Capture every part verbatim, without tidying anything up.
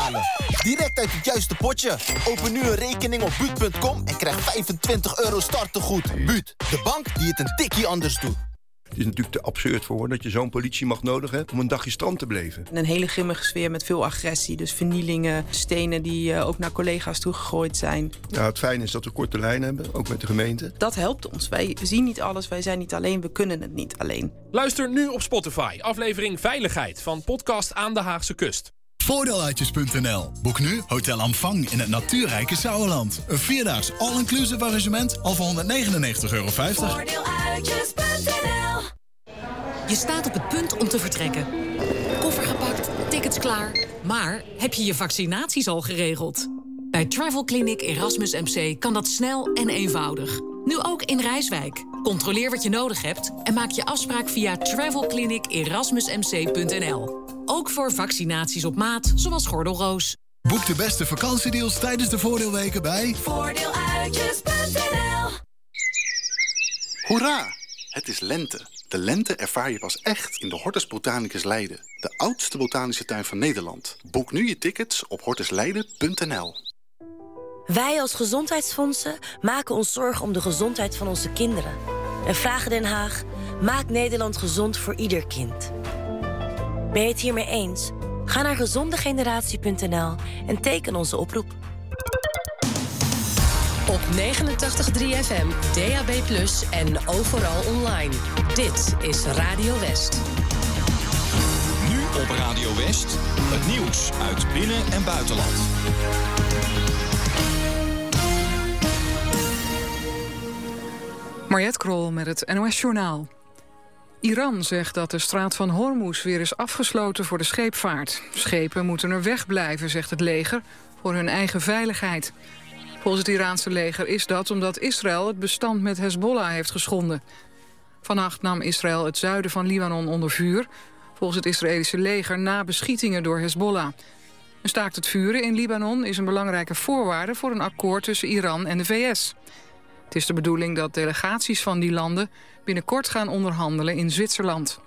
halen. Direct uit het juiste potje. Open nu een rekening op buut punt com en krijg vijfentwintig euro startegoed. Buut, de bank die het een tikkie anders doet. Het is natuurlijk te absurd voor woorden dat je zo'n politiemacht nodig hebt om een dagje strand te beleven. Een hele grimmige sfeer met veel agressie. Dus vernielingen, stenen die uh, ook naar collega's toegegooid zijn. Ja, het fijne is dat we korte lijnen hebben, ook met de gemeente. Dat helpt ons. Wij zien niet alles, wij zijn niet alleen, we kunnen het niet alleen. Luister nu op Spotify, aflevering Veiligheid van podcast Aan de Haagse Kust. Voordeeluitjes punt n l. Boek nu Hotel Amfang in het natuurrijke Sauerland. Een vierdaags all-inclusive arrangement al voor honderdnegenennegentig euro vijftig. Voordeeluitjes punt n l. Je staat op het punt om te vertrekken. Koffer gepakt, tickets klaar. Maar heb je je vaccinaties al geregeld? Bij Travel Clinic Erasmus M C kan dat snel en eenvoudig. Nu ook in Rijswijk. Controleer wat je nodig hebt en maak je afspraak via travel clinic erasmus m c punt n l. Ook voor vaccinaties op maat, zoals gordelroos. Boek de beste vakantiedeals tijdens de voordeelweken bij Voordeeluitjes punt n l. Hoera! Het is lente. De lente ervaar je pas echt in de Hortus Botanicus Leiden. De oudste botanische tuin van Nederland. Boek nu je tickets op hortus leiden punt n l. Wij als gezondheidsfondsen maken ons zorgen om de gezondheid van onze kinderen. En vragen Den Haag, maak Nederland gezond voor ieder kind. Ben je het hiermee eens? Ga naar gezondegeneratie punt n l en teken onze oproep. Op negenentachtig komma drie F M, D A B plus, en overal online. Dit is Radio West. Nu op Radio West, het nieuws uit binnen- en buitenland. Mariette Krol met het N O S-journaal. Iran zegt dat de straat van Hormuz weer is afgesloten voor de scheepvaart. Schepen moeten er wegblijven, zegt het leger, voor hun eigen veiligheid. Volgens het Iraanse leger is dat omdat Israël het bestand met Hezbollah heeft geschonden. Vannacht nam Israël het zuiden van Libanon onder vuur, volgens het Israëlische leger na beschietingen door Hezbollah. Een staakt het vuren in Libanon is een belangrijke voorwaarde voor een akkoord tussen Iran en de V S. Het is de bedoeling dat delegaties van die landen binnenkort gaan onderhandelen in Zwitserland.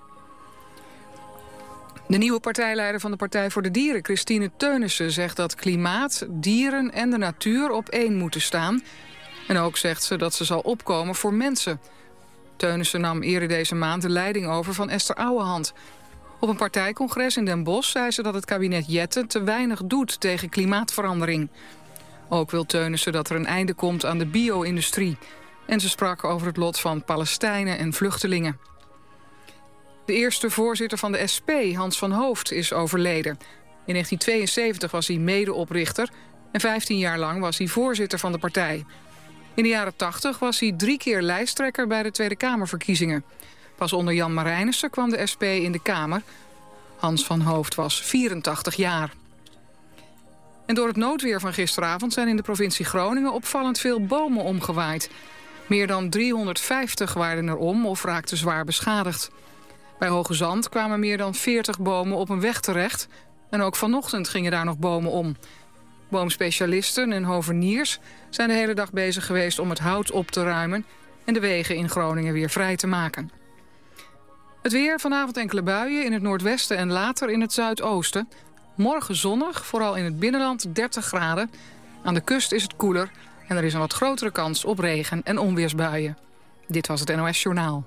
De nieuwe partijleider van de Partij voor de Dieren, Christine Teunissen, zegt dat klimaat, dieren en de natuur op één moeten staan. En ook zegt ze dat ze zal opkomen voor mensen. Teunissen nam eerder deze maand de leiding over van Esther Ouwehand. Op een partijcongres in Den Bosch zei ze dat het kabinet Jetten te weinig doet tegen klimaatverandering. Ook wil Teunissen dat er een einde komt aan de bio-industrie. En ze sprak over het lot van Palestijnen en vluchtelingen. De eerste voorzitter van de S P, Hans van Hooft, is overleden. In negentien tweeënzeventig was hij medeoprichter en vijftien jaar lang was hij voorzitter van de partij. In de jaren tachtig was hij drie keer lijsttrekker bij de Tweede Kamerverkiezingen. Pas onder Jan Marijnissen kwam de S P in de Kamer. Hans van Hooft was vierentachtig jaar. En door het noodweer van gisteravond zijn in de provincie Groningen opvallend veel bomen omgewaaid. Meer dan driehonderdvijftig waren er om of raakten zwaar beschadigd. Bij Hoge Zand kwamen meer dan veertig bomen op een weg terecht. En ook vanochtend gingen daar nog bomen om. Boomspecialisten en hoveniers zijn de hele dag bezig geweest om het hout op te ruimen en de wegen in Groningen weer vrij te maken. Het weer, vanavond enkele buien in het noordwesten en later in het zuidoosten. Morgen zonnig, vooral in het binnenland dertig graden. Aan de kust is het koeler en er is een wat grotere kans op regen- en onweersbuien. Dit was het N O S-journaal.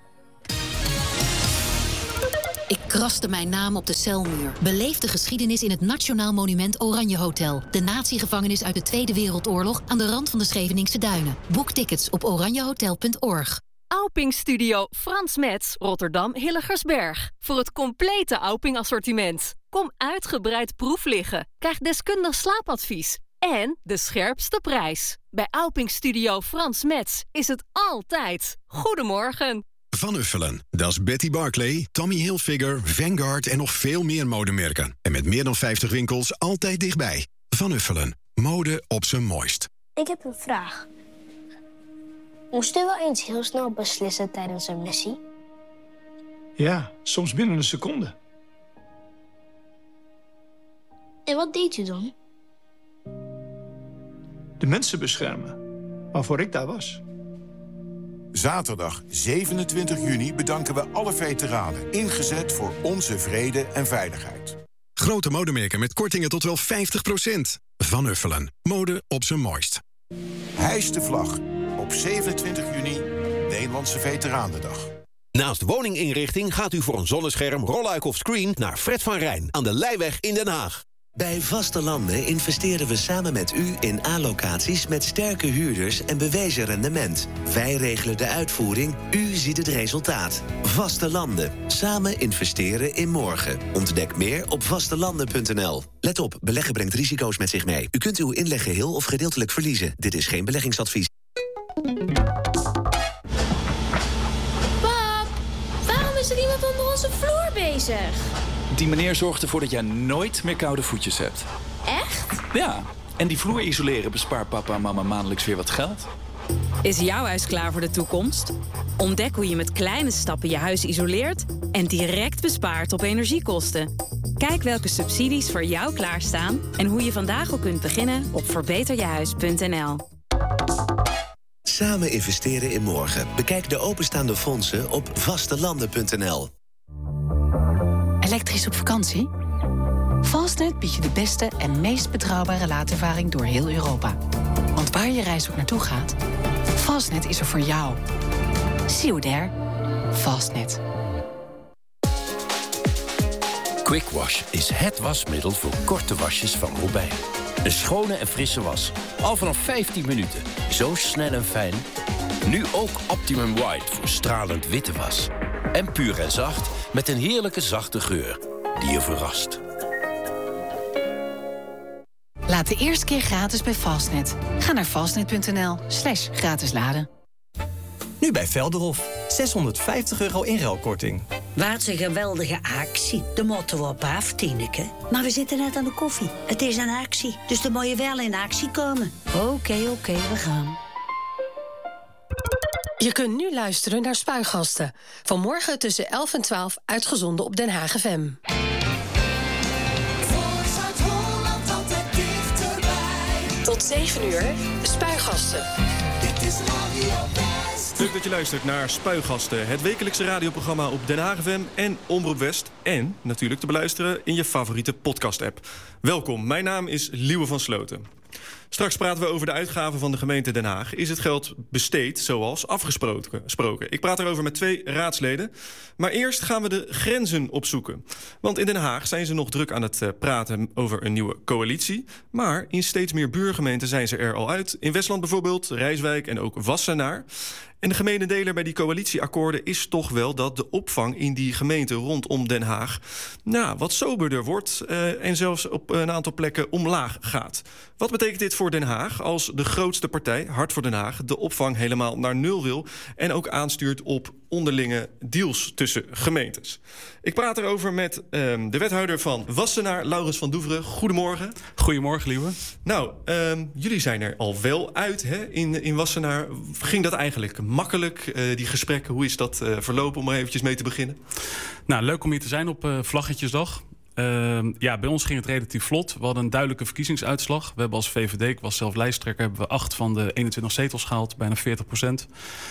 Ik kraste mijn naam op de celmuur. Beleef de geschiedenis in het Nationaal Monument Oranje Hotel. De natiegevangenis uit de Tweede Wereldoorlog aan de rand van de Scheveningse Duinen. Boek tickets op oranjehotel punt org. Auping Studio Frans Metz, Rotterdam Hilligersberg. Voor het complete Auping assortiment. Kom uitgebreid proef liggen. Krijg deskundig slaapadvies. En de scherpste prijs. Bij Auping Studio Frans Metz is het altijd. Goedemorgen. Van Uffelen, dat is Betty Barclay, Tommy Hilfiger, Vanguard en nog veel meer modemerken. En met meer dan vijftig winkels altijd dichtbij. Van Uffelen, mode op zijn mooist. Ik heb een vraag. Moest u wel eens heel snel beslissen tijdens een missie? Ja, soms binnen een seconde. En wat deed u dan? De mensen beschermen, waarvoor ik daar was. Zaterdag zevenentwintig juni bedanken we alle veteranen, ingezet voor onze vrede en veiligheid. Grote modemerken met kortingen tot wel vijftig procent. Van Uffelen. Mode op zijn mooist. Hijs de vlag. Op zevenentwintig juni, Nederlandse Veteranendag. Naast woninginrichting gaat u voor een zonnescherm, rolluik of screen naar Fred van Rijn aan de Leijweg in Den Haag. Bij Vaste Landen investeren we samen met u in A-locaties met sterke huurders en bewezen rendement. Wij regelen de uitvoering, u ziet het resultaat. Vaste Landen. Samen investeren in morgen. Ontdek meer op vastelanden punt n l. Let op, beleggen brengt risico's met zich mee. U kunt uw inleg geheel of gedeeltelijk verliezen. Dit is geen beleggingsadvies. Pap, waarom is er iemand onder onze vloer bezig? Die meneer zorgt ervoor dat jij nooit meer koude voetjes hebt. Echt? Ja, en die vloer isoleren bespaart papa en mama maandelijks weer wat geld. Is jouw huis klaar voor de toekomst? Ontdek hoe je met kleine stappen je huis isoleert en direct bespaart op energiekosten. Kijk welke subsidies voor jou klaarstaan en hoe je vandaag al kunt beginnen op verbeter je huis punt n l. Samen investeren in morgen. Bekijk de openstaande fondsen op vastelanden punt n l. Elektrisch op vakantie? Fastnet biedt je de beste en meest betrouwbare laadervaring door heel Europa. Want waar je reis ook naartoe gaat, Fastnet is er voor jou. See you there. Fastnet. Quick Wash is het wasmiddel voor korte wasjes van Robijn. Een schone en frisse was. Al vanaf vijftien minuten. Zo snel en fijn. Nu ook Optimum White voor stralend witte was. En puur en zacht met een heerlijke zachte geur die je verrast. Laat de eerste keer gratis bij Fastnet. Ga naar fastnet punt n l slash gratis laden. Nu bij Velderhof. zeshonderdvijftig euro inruilkorting. Wat een geweldige actie. De moeten we op af, Tineke. Maar we zitten net aan de koffie. Het is een actie, dus dan moet je wel in actie komen. Oké, okay, oké, okay, we gaan. Je kunt nu luisteren naar Spuigasten. Vanmorgen tussen elf en twaalf uitgezonden op Den Haag F M. Tot zeven uur, Spuigasten. Dit is Radio West. Leuk dat je luistert naar Spuigasten. Het wekelijkse radioprogramma op Den Haag F M en Omroep West. En natuurlijk te beluisteren in je favoriete podcast-app. Welkom, mijn naam is Liewe van Sloten. Straks praten we over de uitgaven van de gemeente Den Haag. Is het geld besteed zoals afgesproken? Ik praat erover met twee raadsleden. Maar eerst gaan we de grenzen opzoeken. Want in Den Haag zijn ze nog druk aan het praten over een nieuwe coalitie. Maar in steeds meer buurgemeenten zijn ze er al uit. In Westland bijvoorbeeld, Rijswijk en ook Wassenaar. En de gemene deler bij die coalitieakkoorden is toch wel dat de opvang in die gemeente rondom Den Haag nou, wat soberder wordt uh, en zelfs op een aantal plekken omlaag gaat. Wat betekent dit voor Den Haag als de grootste partij, Hart voor Den Haag, de opvang helemaal naar nul wil en ook aanstuurt op onderlinge deals tussen gemeentes? Ik praat erover met um, de wethouder van Wassenaar, Laurens van Doeveren. Goedemorgen. Goedemorgen, Liewe. Nou, um, jullie zijn er al wel uit hè, in, in Wassenaar. Ging dat eigenlijk makkelijk, uh, die gesprekken? Hoe is dat uh, verlopen, om er eventjes mee te beginnen? Nou, leuk om hier te zijn op uh, Vlaggetjesdag. Uh, ja, bij ons ging het relatief vlot. We hadden een duidelijke verkiezingsuitslag. We hebben als V V D, ik was zelf lijsttrekker, hebben we acht van de eenentwintig zetels gehaald, bijna veertig procent.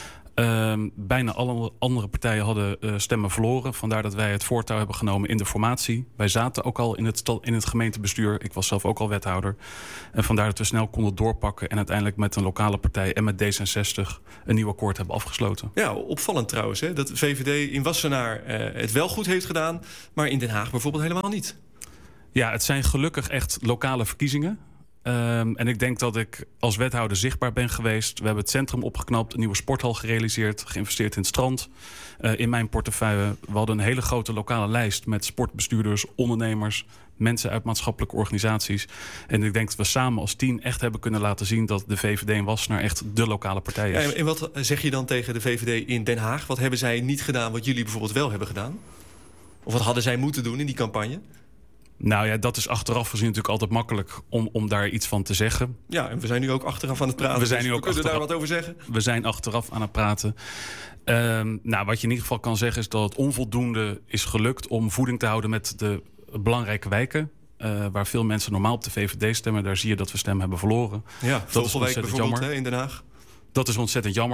Uh, bijna alle andere partijen hadden uh, stemmen verloren. Vandaar dat wij het voortouw hebben genomen in de formatie. Wij zaten ook al in het, in het gemeentebestuur. Ik was zelf ook al wethouder. En vandaar dat we snel konden doorpakken en uiteindelijk met een lokale partij en met D zesenzestig een nieuw akkoord hebben afgesloten. Ja, opvallend trouwens, hè, dat de V V D in Wassenaar uh, het wel goed heeft gedaan, maar in Den Haag bijvoorbeeld helemaal niet. Ja, het zijn gelukkig echt lokale verkiezingen. Um, en ik denk dat ik als wethouder zichtbaar ben geweest. We hebben het centrum opgeknapt, een nieuwe sporthal gerealiseerd, geïnvesteerd in het strand. Uh, in mijn portefeuille, we hadden een hele grote lokale lijst met sportbestuurders, ondernemers, mensen uit maatschappelijke organisaties. En ik denk dat we samen als team echt hebben kunnen laten zien dat de V V D in Wassenaar echt de lokale partij is. Ja, en wat zeg je dan tegen de V V D in Den Haag? Wat hebben zij niet gedaan wat jullie bijvoorbeeld wel hebben gedaan? Of wat hadden zij moeten doen in die campagne? Nou ja, dat is achteraf gezien natuurlijk altijd makkelijk om, om daar iets van te zeggen. Ja, en we zijn nu ook achteraf aan het praten. We zijn dus nu ook we kunnen achteraf, daar wat over zeggen. We zijn achteraf aan het praten. Um, nou, wat je in ieder geval kan zeggen is dat het onvoldoende is gelukt om voeding te houden met de belangrijke wijken. Uh, waar veel mensen normaal op de V V D stemmen. Daar zie je dat we stem hebben verloren. Ja, Vogelwijk bijvoorbeeld hè, in Den Haag. Dat is ontzettend jammer.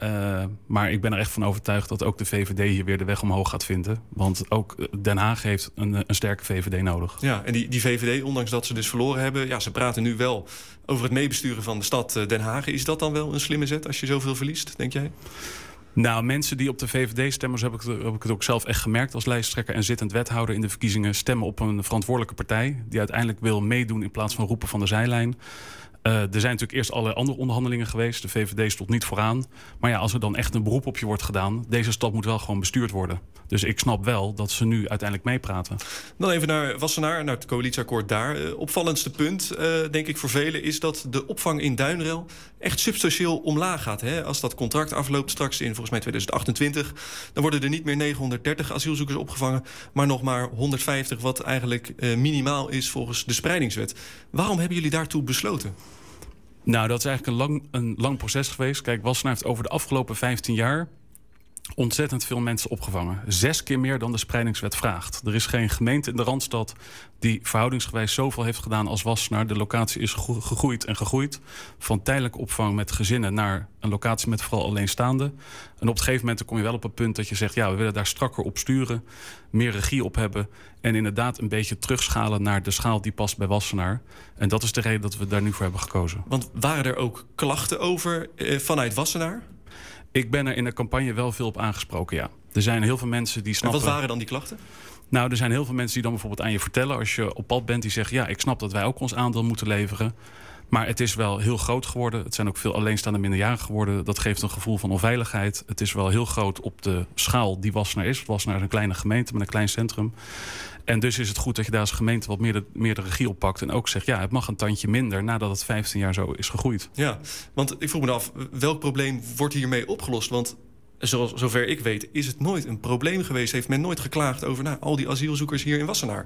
Uh, maar ik ben er echt van overtuigd dat ook de V V D hier weer de weg omhoog gaat vinden. Want ook Den Haag heeft een, een sterke V V D nodig. Ja, en die, die V V D, ondanks dat ze dus verloren hebben... ja, ze praten nu wel over het meebesturen van de stad Den Haag. Is dat dan wel een slimme zet als je zoveel verliest, denk jij? Nou, mensen die op de V V D stemmen, zo heb ik, het, heb ik het ook zelf echt gemerkt als lijsttrekker en zittend wethouder in de verkiezingen, stemmen op een verantwoordelijke partij die uiteindelijk wil meedoen in plaats van roepen van de zijlijn. Uh, er zijn natuurlijk eerst allerlei andere onderhandelingen geweest. De V V D stond niet vooraan. Maar ja, als er dan echt een beroep op je wordt gedaan, deze stad moet wel gewoon bestuurd worden. Dus ik snap wel dat ze nu uiteindelijk meepraten. Dan even naar Wassenaar, naar het coalitieakkoord daar. Uh, opvallendste punt, uh, denk ik voor velen, is dat de opvang in Duinrel echt substantieel omlaag gaat. Hè? Als dat contract afloopt straks in volgens mij tweeduizend achtentwintig... dan worden er niet meer negenhonderddertig asielzoekers opgevangen, maar nog maar honderdvijftig... wat eigenlijk uh, minimaal is volgens de spreidingswet. Waarom hebben jullie daartoe besloten? Nou, dat is eigenlijk een lang, een lang proces geweest. Kijk, Wassenaar heeft over de afgelopen vijftien jaar ontzettend veel mensen opgevangen. Zes keer meer dan de spreidingswet vraagt. Er is geen gemeente in de Randstad die verhoudingsgewijs zoveel heeft gedaan als Wassenaar. De locatie is gegroeid en gegroeid. Van tijdelijke opvang met gezinnen naar een locatie met vooral alleenstaanden. En op het gegeven moment kom je wel op een punt dat je zegt, ja, we willen daar strakker op sturen, meer regie op hebben en inderdaad een beetje terugschalen naar de schaal die past bij Wassenaar. En dat is de reden dat we daar nu voor hebben gekozen. Want waren er ook klachten over eh, vanuit Wassenaar? Ik ben er in de campagne wel veel op aangesproken, ja. Er zijn heel veel mensen die snappen. En wat waren dan die klachten? Nou, er zijn heel veel mensen die dan bijvoorbeeld aan je vertellen, als je op pad bent, die zeggen, ja, ik snap dat wij ook ons aandeel moeten leveren. Maar het is wel heel groot geworden. Het zijn ook veel alleenstaande minderjarigen geworden. Dat geeft een gevoel van onveiligheid. Het is wel heel groot op de schaal die Wassenaar is. Wassenaar is een kleine gemeente met een klein centrum. En dus is het goed dat je daar als gemeente wat meer de, meer de regie op pakt. En ook zegt, ja, het mag een tandje minder nadat het vijftien jaar zo is gegroeid. Ja, want ik vroeg me af, welk probleem wordt hiermee opgelost? Want zoals, zover ik weet, is het nooit een probleem geweest. Heeft men nooit geklaagd over nou, al die asielzoekers hier in Wassenaar?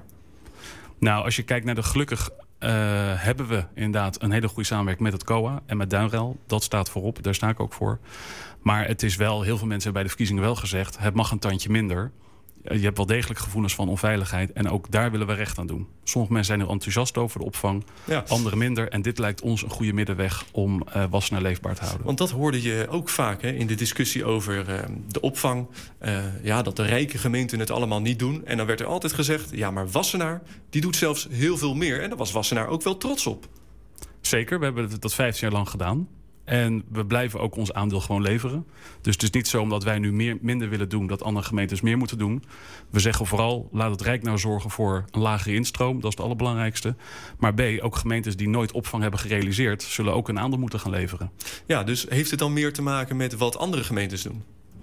Nou, als je kijkt naar de gelukkig uh, hebben we inderdaad een hele goede samenwerking met het C O A en met Duinrel. Dat staat voorop, daar sta ik ook voor. Maar het is wel, heel veel mensen hebben bij de verkiezingen wel gezegd, het mag een tandje minder. Je hebt wel degelijk gevoelens van onveiligheid en ook daar willen we recht aan doen. Sommige mensen zijn er enthousiast over de opvang, ja. Anderen minder. En dit lijkt ons een goede middenweg om uh, Wassenaar leefbaar te houden. Want dat hoorde je ook vaak hè, in de discussie over uh, de opvang. Uh, ja, dat de rijke gemeenten het allemaal niet doen. En dan werd er altijd gezegd, ja, maar Wassenaar die doet zelfs heel veel meer. En daar was Wassenaar ook wel trots op. Zeker, we hebben dat vijftien jaar lang gedaan. En we blijven ook ons aandeel gewoon leveren. Dus het is niet zo omdat wij nu meer, minder willen doen, dat andere gemeentes meer moeten doen. We zeggen vooral, laat het Rijk nou zorgen voor een lagere instroom. Dat is het allerbelangrijkste. Maar B, ook gemeentes die nooit opvang hebben gerealiseerd, zullen ook een aandeel moeten gaan leveren. Ja, dus heeft het dan meer te maken met wat andere gemeentes doen?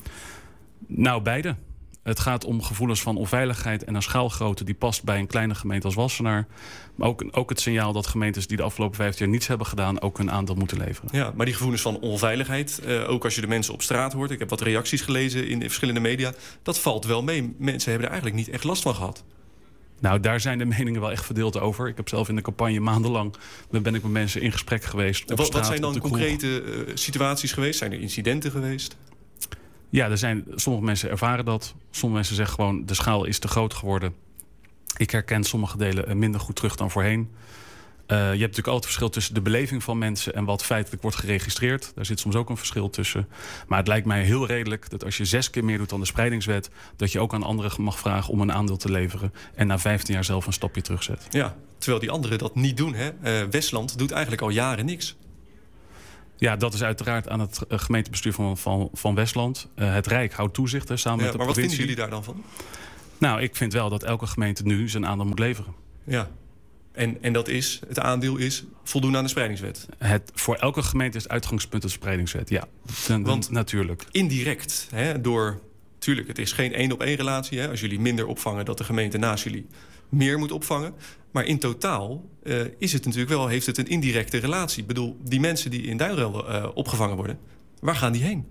Nou, beide. Het gaat om gevoelens van onveiligheid en een schaalgrootte die past bij een kleine gemeente als Wassenaar. Maar ook, ook het signaal dat gemeentes die de afgelopen vijftien jaar niets hebben gedaan ook hun aandeel moeten leveren. Ja, maar die gevoelens van onveiligheid, uh, ook als je de mensen op straat hoort. Ik heb wat reacties gelezen in de verschillende media. Dat valt wel mee. Mensen hebben er eigenlijk niet echt last van gehad. Nou, daar zijn de meningen wel echt verdeeld over. Ik heb zelf in de campagne maandenlang, dan ben ik met mensen in gesprek geweest. Op wat, straat, wat zijn dan de concrete uh, situaties geweest? Zijn er incidenten geweest? Ja, er zijn, sommige mensen ervaren dat. Sommige mensen zeggen gewoon, de schaal is te groot geworden. Ik herken sommige delen minder goed terug dan voorheen. Uh, je hebt natuurlijk altijd verschil tussen de beleving van mensen en wat feitelijk wordt geregistreerd. Daar zit soms ook een verschil tussen. Maar het lijkt mij heel redelijk dat als je zes keer meer doet dan de spreidingswet, dat je ook aan anderen mag vragen om een aandeel te leveren en na vijftien jaar zelf een stapje terugzet. Ja, terwijl die anderen dat niet doen. Hè? Uh, Westland doet eigenlijk al jaren niks. Ja, dat is uiteraard aan het gemeentebestuur van, van, van Westland. Uh, het Rijk houdt toezicht hè, samen ja, met de maar provincie. Maar wat vinden jullie daar dan van? Nou, ik vind wel dat elke gemeente nu zijn aandeel moet leveren. Ja, en, en dat is, het aandeel is voldoen aan de spreidingswet? Het, voor elke gemeente is het uitgangspunt de spreidingswet, ja. Dan, Want natuurlijk. Indirect, hè, door... Tuurlijk, het is geen één op één relatie. Hè, als jullie minder opvangen, dat de gemeente naast jullie meer moet opvangen. Maar in totaal uh, is het natuurlijk wel, heeft het een indirecte relatie. Ik bedoel, die mensen die in Duinrel uh, opgevangen worden, waar gaan die heen?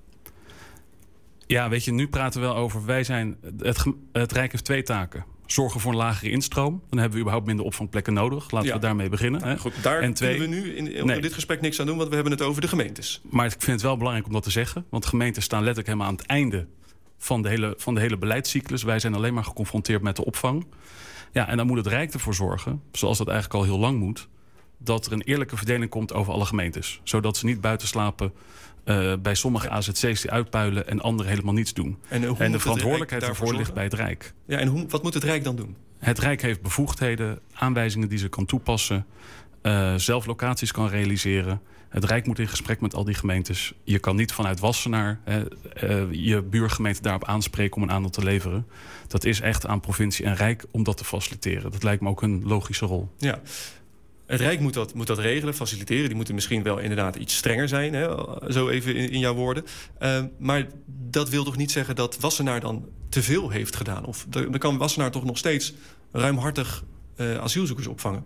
Ja, weet je, nu praten we wel over, wij zijn, het, het Rijk heeft twee taken. Zorgen voor een lagere instroom. Dan hebben we überhaupt minder opvangplekken nodig. Laten ja. we daarmee beginnen. Hè. Goed, daar en twee, kunnen we nu in, in nee. dit gesprek niks aan doen, want we hebben het over de gemeentes. Maar ik vind het wel belangrijk om dat te zeggen. Want gemeentes staan letterlijk helemaal aan het einde van de hele, van de hele beleidscyclus. Wij zijn alleen maar geconfronteerd met de opvang. Ja, en dan moet het Rijk ervoor zorgen, zoals dat eigenlijk al heel lang moet, dat er een eerlijke verdeling komt over alle gemeentes. Zodat ze niet buiten slapen uh, bij sommige A Z C's die uitpuilen en anderen helemaal niets doen. En, uh, en de verantwoordelijkheid daarvoor ligt bij het Rijk. Ja, en hoe, wat moet het Rijk dan doen? Het Rijk heeft bevoegdheden, aanwijzingen die ze kan toepassen, uh, zelf locaties kan realiseren. Het Rijk moet in gesprek met al die gemeentes. Je kan niet vanuit Wassenaar hè, uh, je buurgemeente daarop aanspreken om een aandeel te leveren. Dat is echt aan provincie en Rijk om dat te faciliteren. Dat lijkt me ook een logische rol. Ja. Het Rijk moet dat, moet dat regelen, faciliteren. Die moeten misschien wel inderdaad iets strenger zijn, hè? Zo even in, in jouw woorden. Uh, maar dat wil toch niet zeggen dat Wassenaar dan te veel heeft gedaan? Of dan kan Wassenaar toch nog steeds ruimhartig uh, asielzoekers opvangen?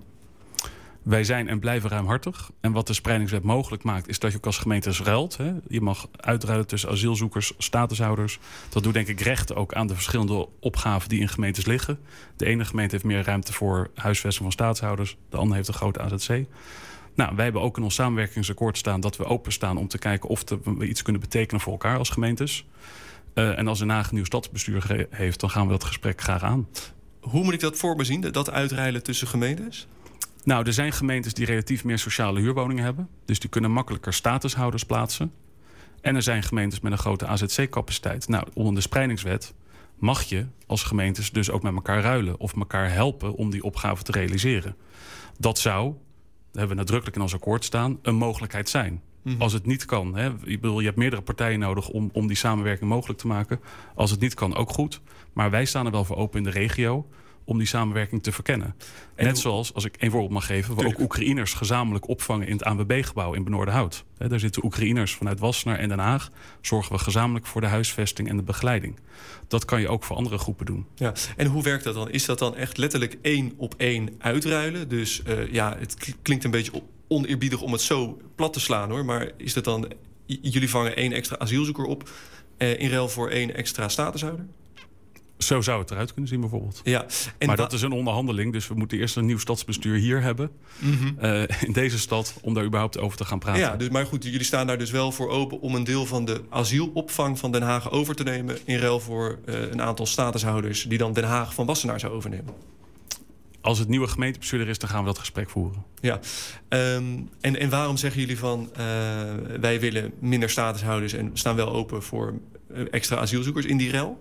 Wij zijn en blijven ruimhartig. En wat de spreidingswet mogelijk maakt, is dat je ook als gemeentes ruilt. Hè. Je mag uitruilen tussen asielzoekers, statushouders. Dat doet denk ik recht ook aan de verschillende opgaven die in gemeentes liggen. De ene gemeente heeft meer ruimte voor huisvesting van statushouders. De andere heeft een grote A Z C. Nou, wij hebben ook in ons samenwerkingsakkoord staan dat we openstaan om te kijken of we iets kunnen betekenen voor elkaar als gemeentes. Uh, en als Den Haag een nieuw stadsbestuur heeft, dan gaan we dat gesprek graag aan. Hoe moet ik dat voor me zien, dat uitruilen tussen gemeentes? Nou, er zijn gemeentes die relatief meer sociale huurwoningen hebben. Dus die kunnen makkelijker statushouders plaatsen. En er zijn gemeentes met een grote A Z C-capaciteit. Nou, onder de spreidingswet mag je als gemeentes dus ook met elkaar ruilen of elkaar helpen om die opgave te realiseren. Dat zou, dat hebben we nadrukkelijk in ons akkoord staan, een mogelijkheid zijn. Mm-hmm. Als het niet kan, hè, ik bedoel, je hebt meerdere partijen nodig om, om die samenwerking mogelijk te maken. Als het niet kan, ook goed. Maar wij staan er wel voor open in de regio om die samenwerking te verkennen. En Net zoals, als ik één voorbeeld mag geven, we ook Oekraïners gezamenlijk opvangen in het A N W B-gebouw in Benoordenhout. He, daar zitten Oekraïners vanuit Wassenaar en Den Haag. Zorgen we gezamenlijk voor de huisvesting en de begeleiding. Dat kan je ook voor andere groepen doen. Ja. En hoe werkt dat dan? Is dat dan echt letterlijk één op één uitruilen? Dus uh, ja, het klinkt een beetje oneerbiedig om het zo plat te slaan, hoor. Maar is dat dan, jullie vangen één extra asielzoeker op uh, in ruil voor één extra statushouder? Zo zou het eruit kunnen zien bijvoorbeeld. Ja, en maar dat is een onderhandeling, dus we moeten eerst een nieuw stadsbestuur hier hebben. Mm-hmm. uh, in deze stad, om daar überhaupt over te gaan praten. Ja, dus, maar goed, jullie staan daar dus wel voor open om een deel van de asielopvang van Den Haag over te nemen in ruil voor uh, een aantal statushouders die dan Den Haag van Wassenaar zou overnemen. Als het nieuwe gemeentebestuurder is, dan gaan we dat gesprek voeren. Ja, um, en, en waarom zeggen jullie van uh, wij willen minder statushouders en staan wel open voor uh, extra asielzoekers in die ruil?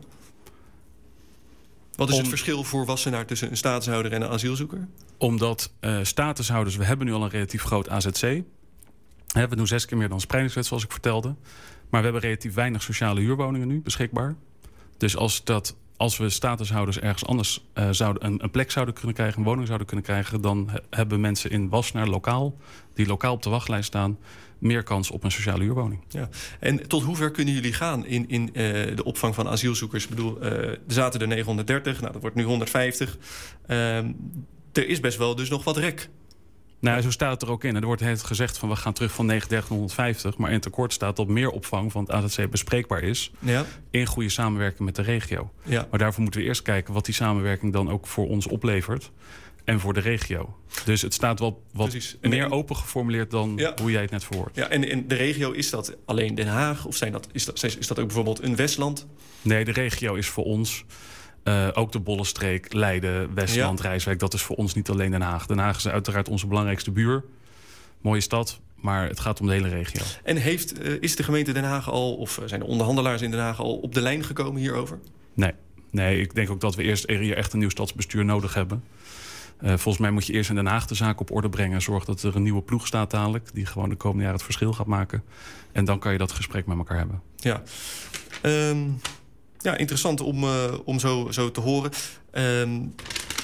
Wat is Om, het verschil voor Wassenaar tussen een statushouder en een asielzoeker? Omdat uh, statushouders, we hebben nu al een relatief groot A Z C. He, we doen zes keer meer dan spreidingswet, zoals ik vertelde. Maar we hebben relatief weinig sociale huurwoningen nu beschikbaar. Dus als, dat, als we statushouders ergens anders uh, zouden, een, een plek zouden kunnen krijgen, een woning zouden kunnen krijgen, dan he, hebben mensen in Wassenaar lokaal, die lokaal op de wachtlijst staan, meer kans op een sociale huurwoning. Ja. En tot hoever kunnen jullie gaan in, in uh, de opvang van asielzoekers? Ik bedoel, uh, er zaten er negenhonderddertig, nou, dat wordt nu honderdvijftig. Uh, er is best wel dus nog wat rek. Nou, zo staat het er ook in. Er wordt het gezegd van we gaan terug van negenendertig naar honderdvijftig. Maar in het akkoord staat dat meer opvang van het A Z C bespreekbaar is. Ja. In goede samenwerking met de regio. Ja. Maar daarvoor moeten we eerst kijken wat die samenwerking dan ook voor ons oplevert. En voor de regio. Dus het staat wel wat Precies. meer en, open geformuleerd dan ja. hoe jij het net verwoordt. Ja, en in de regio, is dat alleen Den Haag? Of zijn dat, is, dat, is dat ook bijvoorbeeld een Westland? Nee, de regio is voor ons uh, ook de Bollenstreek, Leiden, Westland, ja. Rijswijk. Dat is voor ons niet alleen Den Haag. Den Haag is uiteraard onze belangrijkste buur. Mooie stad, maar het gaat om de hele regio. En heeft, uh, is de gemeente Den Haag al, of zijn de onderhandelaars in Den Haag al op de lijn gekomen hierover? Nee, nee ik denk ook dat we eerst hier echt een nieuw stadsbestuur nodig hebben. Uh, volgens mij moet je eerst in Den Haag de zaak op orde brengen. Zorg dat er een nieuwe ploeg staat dadelijk, die gewoon de komende jaren het verschil gaat maken. En dan kan je dat gesprek met elkaar hebben. Ja, um, ja interessant om, uh, om zo, zo te horen. Um,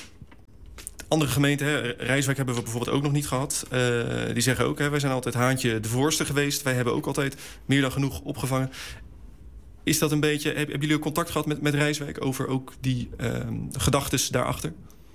andere gemeenten, hè, Rijswijk hebben we bijvoorbeeld ook nog niet gehad. Uh, die zeggen ook, hè, wij zijn altijd haantje de voorste geweest. Wij hebben ook altijd meer dan genoeg opgevangen. Is dat een beetje, hebben jullie ook contact gehad met, met Rijswijk over ook die um, gedachtes daarachter?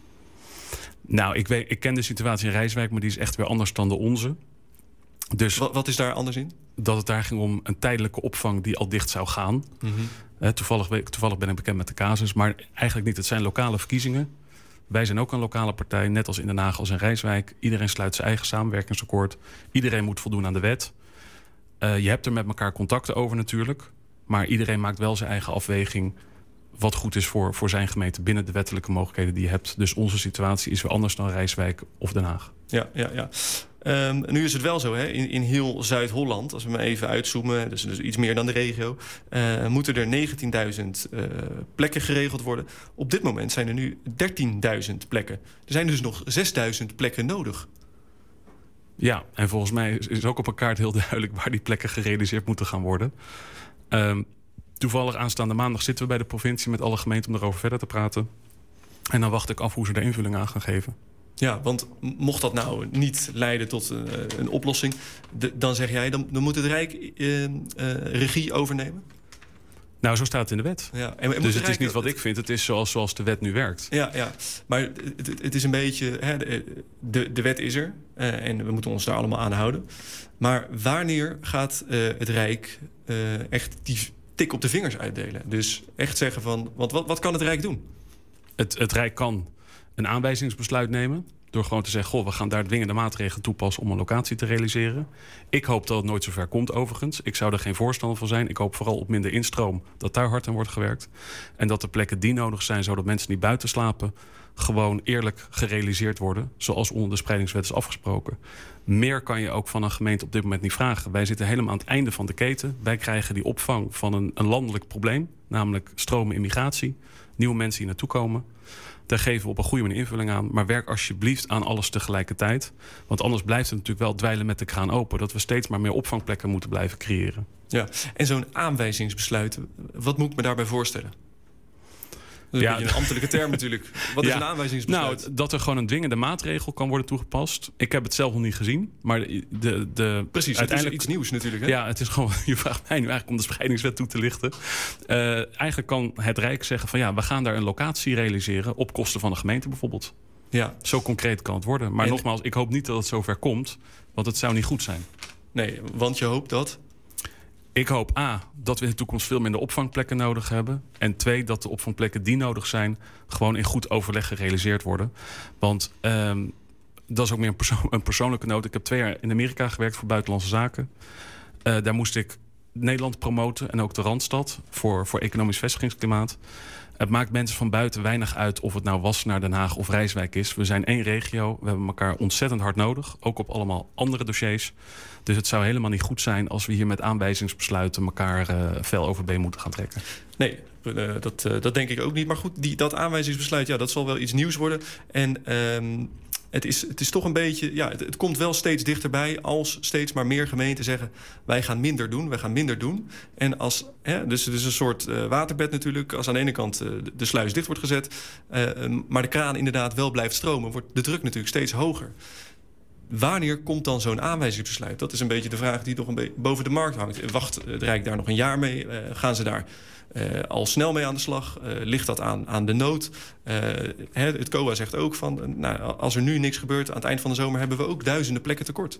Nou, ik, weet, ik ken de situatie in Rijswijk, maar die is echt weer anders dan de onze. Dus wat, wat is daar anders in? Dat het daar ging om een tijdelijke opvang die al dicht zou gaan. Mm-hmm. Uh, toevallig, toevallig ben ik bekend met de casus, maar eigenlijk niet. Het zijn lokale verkiezingen. Wij zijn ook een lokale partij, net als in Den Haag als in Rijswijk. Iedereen sluit zijn eigen samenwerkingsakkoord. Iedereen moet voldoen aan de wet. Uh, je hebt er met elkaar contacten over natuurlijk. Maar iedereen maakt wel zijn eigen afweging wat goed is voor, voor zijn gemeente binnen de wettelijke mogelijkheden die je hebt. Dus onze situatie is weer anders dan Rijswijk of Den Haag. Ja, ja, ja. Um, nu is het wel zo, hè, in, in heel Zuid-Holland, als we maar even uitzoomen, dus, dus iets meer dan de regio, uh, moeten er negentienduizend uh, plekken geregeld worden. Op dit moment zijn er nu dertienduizend plekken. Er zijn dus nog zesduizend plekken nodig. Ja, en volgens mij is ook op een kaart heel duidelijk waar die plekken gerealiseerd moeten gaan worden. Um, toevallig aanstaande maandag zitten we bij de provincie met alle gemeenten om erover verder te praten. En dan wacht ik af hoe ze daar invulling aan gaan geven. Ja, want mocht dat nou niet leiden tot uh, een oplossing, de, dan zeg jij, dan, dan moet het Rijk uh, uh, regie overnemen? Nou, zo staat het in de wet. Ja, en, en dus het is niet wat ik vind, het is zoals, zoals de wet nu werkt. Ja, ja. Maar het, het is een beetje, hè, de, de wet is er uh, en we moeten ons daar allemaal aan houden. Maar wanneer gaat uh, het Rijk uh, echt die tik op de vingers uitdelen? Dus echt zeggen van, want wat, wat kan het Rijk doen? Het, het Rijk kan een aanwijzingsbesluit nemen door gewoon te zeggen, goh, we gaan daar dwingende maatregelen toepassen om een locatie te realiseren. Ik hoop dat het nooit zover komt overigens. Ik zou er geen voorstander van zijn. Ik hoop vooral op minder instroom, dat daar hard aan wordt gewerkt. En dat de plekken die nodig zijn, zodat mensen niet buiten slapen, gewoon eerlijk gerealiseerd worden, zoals onder de spreidingswet is afgesproken. Meer kan je ook van een gemeente op dit moment niet vragen. Wij zitten helemaal aan het einde van de keten. Wij krijgen die opvang van een, een landelijk probleem, namelijk stromen immigratie, nieuwe mensen die naartoe komen. Daar geven we op een goede manier invulling aan. Maar werk alsjeblieft aan alles tegelijkertijd. Want anders blijft het natuurlijk wel dweilen met de kraan open. Dat we steeds maar meer opvangplekken moeten blijven creëren. Ja, en zo'n aanwijzingsbesluit, wat moet ik me daarbij voorstellen? Dat is ja, een beetje een ambtelijke term natuurlijk. Wat ja, is een aanwijzingsbesluit? Nou, dat er gewoon een dwingende maatregel kan worden toegepast. Ik heb het zelf nog niet gezien. Maar de, de, de, Precies, uiteindelijk, het is iets nieuws natuurlijk. Hè? Ja, het is gewoon, je vraagt mij nu eigenlijk om de spreidingswet toe te lichten. Uh, eigenlijk kan het Rijk zeggen van ja, we gaan daar een locatie realiseren op kosten van de gemeente bijvoorbeeld. Ja. Zo concreet kan het worden. Maar en, nogmaals, ik hoop niet dat het zover komt. Want het zou niet goed zijn. Nee, want je hoopt dat... Ik hoop A, dat we in de toekomst veel minder opvangplekken nodig hebben. En twee, dat de opvangplekken die nodig zijn, gewoon in goed overleg gerealiseerd worden. Want um, dat is ook meer een, perso- een persoonlijke noot. Ik heb twee jaar in Amerika gewerkt voor buitenlandse zaken. Uh, daar moest ik Nederland promoten en ook de Randstad voor, voor economisch vestigingsklimaat. Het maakt mensen van buiten weinig uit of het nou Wassenaar, Den Haag of Rijswijk is. We zijn één regio, we hebben elkaar ontzettend hard nodig. Ook op allemaal andere dossiers. Dus het zou helemaal niet goed zijn als we hier met aanwijzingsbesluiten elkaar uh, fel over been moeten gaan trekken. Nee, uh, dat, uh, dat denk ik ook niet. Maar goed, die, dat aanwijzingsbesluit, ja, dat zal wel iets nieuws worden. En um, het, is, het is toch een beetje, ja, het, het komt wel steeds dichterbij als steeds maar meer gemeenten zeggen, wij gaan minder doen, wij gaan minder doen. En als, hè, dus het is een soort uh, waterbed natuurlijk. Als aan de ene kant uh, de sluis dicht wordt gezet, uh, um, maar de kraan inderdaad wel blijft stromen, wordt de druk natuurlijk steeds hoger. Wanneer komt dan zo'n aanwijzingsbesluit? Dat is een beetje de vraag die toch een beetje boven de markt hangt. Wacht het Rijk daar nog een jaar mee? Uh, gaan ze daar uh, al snel mee aan de slag? Uh, ligt dat aan, aan de nood? Uh, het C O A zegt ook van, uh, nou, als er nu niks gebeurt, aan het eind van de zomer hebben we ook duizenden plekken tekort.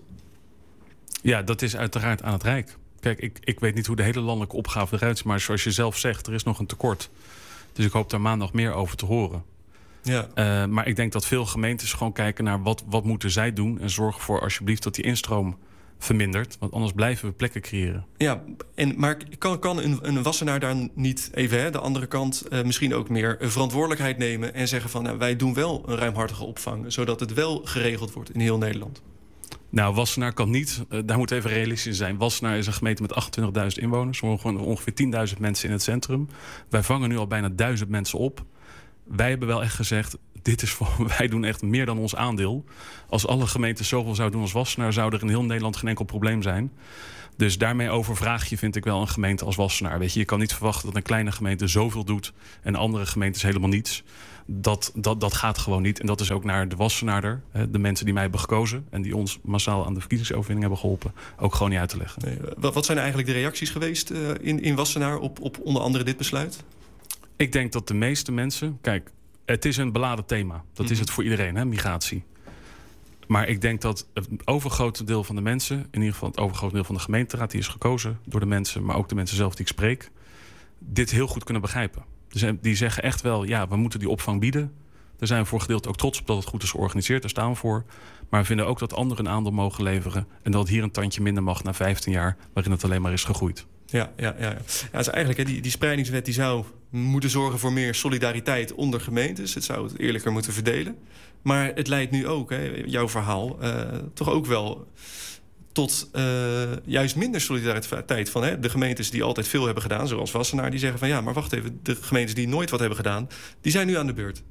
Ja, dat is uiteraard aan het Rijk. Kijk, ik, ik weet niet hoe de hele landelijke opgave eruit ziet, maar zoals je zelf zegt, er is nog een tekort. Dus ik hoop daar maandag meer over te horen. Ja. Uh, maar ik denk dat veel gemeentes gewoon kijken naar wat, wat moeten zij doen en zorgen voor alsjeblieft dat die instroom vermindert. Want anders blijven we plekken creëren. Ja, en, maar kan, kan een, een Wassenaar daar niet even, hè, de andere kant, uh, misschien ook meer verantwoordelijkheid nemen en zeggen van, nou, wij doen wel een ruimhartige opvang, zodat het wel geregeld wordt in heel Nederland? Nou, Wassenaar kan niet, uh, daar moet even realistisch zijn. Wassenaar is een gemeente met achtentwintigduizend inwoners. We hebben ongeveer tienduizend mensen in het centrum. Wij vangen nu al bijna duizend mensen op. Wij hebben wel echt gezegd, dit is voor, wij doen echt meer dan ons aandeel. Als alle gemeenten zoveel zouden doen als Wassenaar, zou er in heel Nederland geen enkel probleem zijn. Dus daarmee overvraag je, vind ik wel, een gemeente als Wassenaar. Weet je, je kan niet verwachten dat een kleine gemeente zoveel doet en andere gemeentes helemaal niets. Dat, dat, dat gaat gewoon niet. En dat is ook naar de Wassenaarder, de mensen die mij hebben gekozen en die ons massaal aan de verkiezingsoverwinning hebben geholpen, ook gewoon niet uit te leggen. Nee, wat zijn eigenlijk de reacties geweest uh, in, in Wassenaar op, op onder andere dit besluit? Ik denk dat de meeste mensen... Kijk, het is een beladen thema. Dat mm-hmm. is het voor iedereen, hè, migratie. Maar ik denk dat het overgrote deel van de mensen, in ieder geval het overgrote deel van de gemeenteraad, die is gekozen door de mensen, maar ook de mensen zelf die ik spreek, dit heel goed kunnen begrijpen. Dus die zeggen echt wel, ja, we moeten die opvang bieden. Daar zijn we voor gedeelte ook trots op dat het goed is georganiseerd. Daar staan we voor. Maar we vinden ook dat anderen een aandeel mogen leveren en dat hier een tandje minder mag na vijftien jaar, waarin het alleen maar is gegroeid. Ja, ja, ja. ja dus eigenlijk, hè, die, die spreidingswet die zou moeten zorgen voor meer solidariteit onder gemeentes. Het zou het eerlijker moeten verdelen. Maar het leidt nu ook, hè, jouw verhaal, uh, toch ook wel tot uh, juist minder solidariteit van hè, de gemeentes die altijd veel hebben gedaan, zoals Wassenaar, die zeggen van ja, maar wacht even, de gemeentes die nooit wat hebben gedaan, die zijn nu aan de beurt.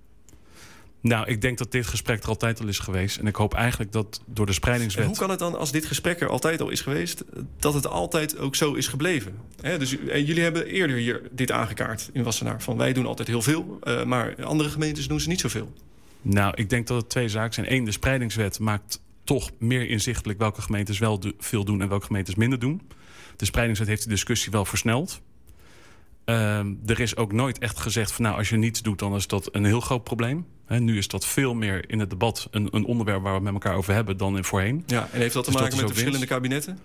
Nou, ik denk dat dit gesprek er altijd al is geweest. En ik hoop eigenlijk dat door de spreidingswet... En hoe kan het dan, als dit gesprek er altijd al is geweest, dat het altijd ook zo is gebleven? He, dus en jullie hebben eerder hier dit aangekaart in Wassenaar. Van wij doen altijd heel veel, uh, maar andere gemeentes doen ze niet zoveel. Nou, ik denk dat het twee zaken zijn. Eén, de spreidingswet maakt toch meer inzichtelijk welke gemeentes wel do- veel doen en welke gemeentes minder doen. De spreidingswet heeft de discussie wel versneld. Uh, er is ook nooit echt gezegd van nou, als je niets doet, dan is dat een heel groot probleem. He, nu is dat veel meer in het debat een, een onderwerp waar we het met elkaar over hebben dan in voorheen. Ja, en heeft dat te dus maken dat met de verschillende kabinetten?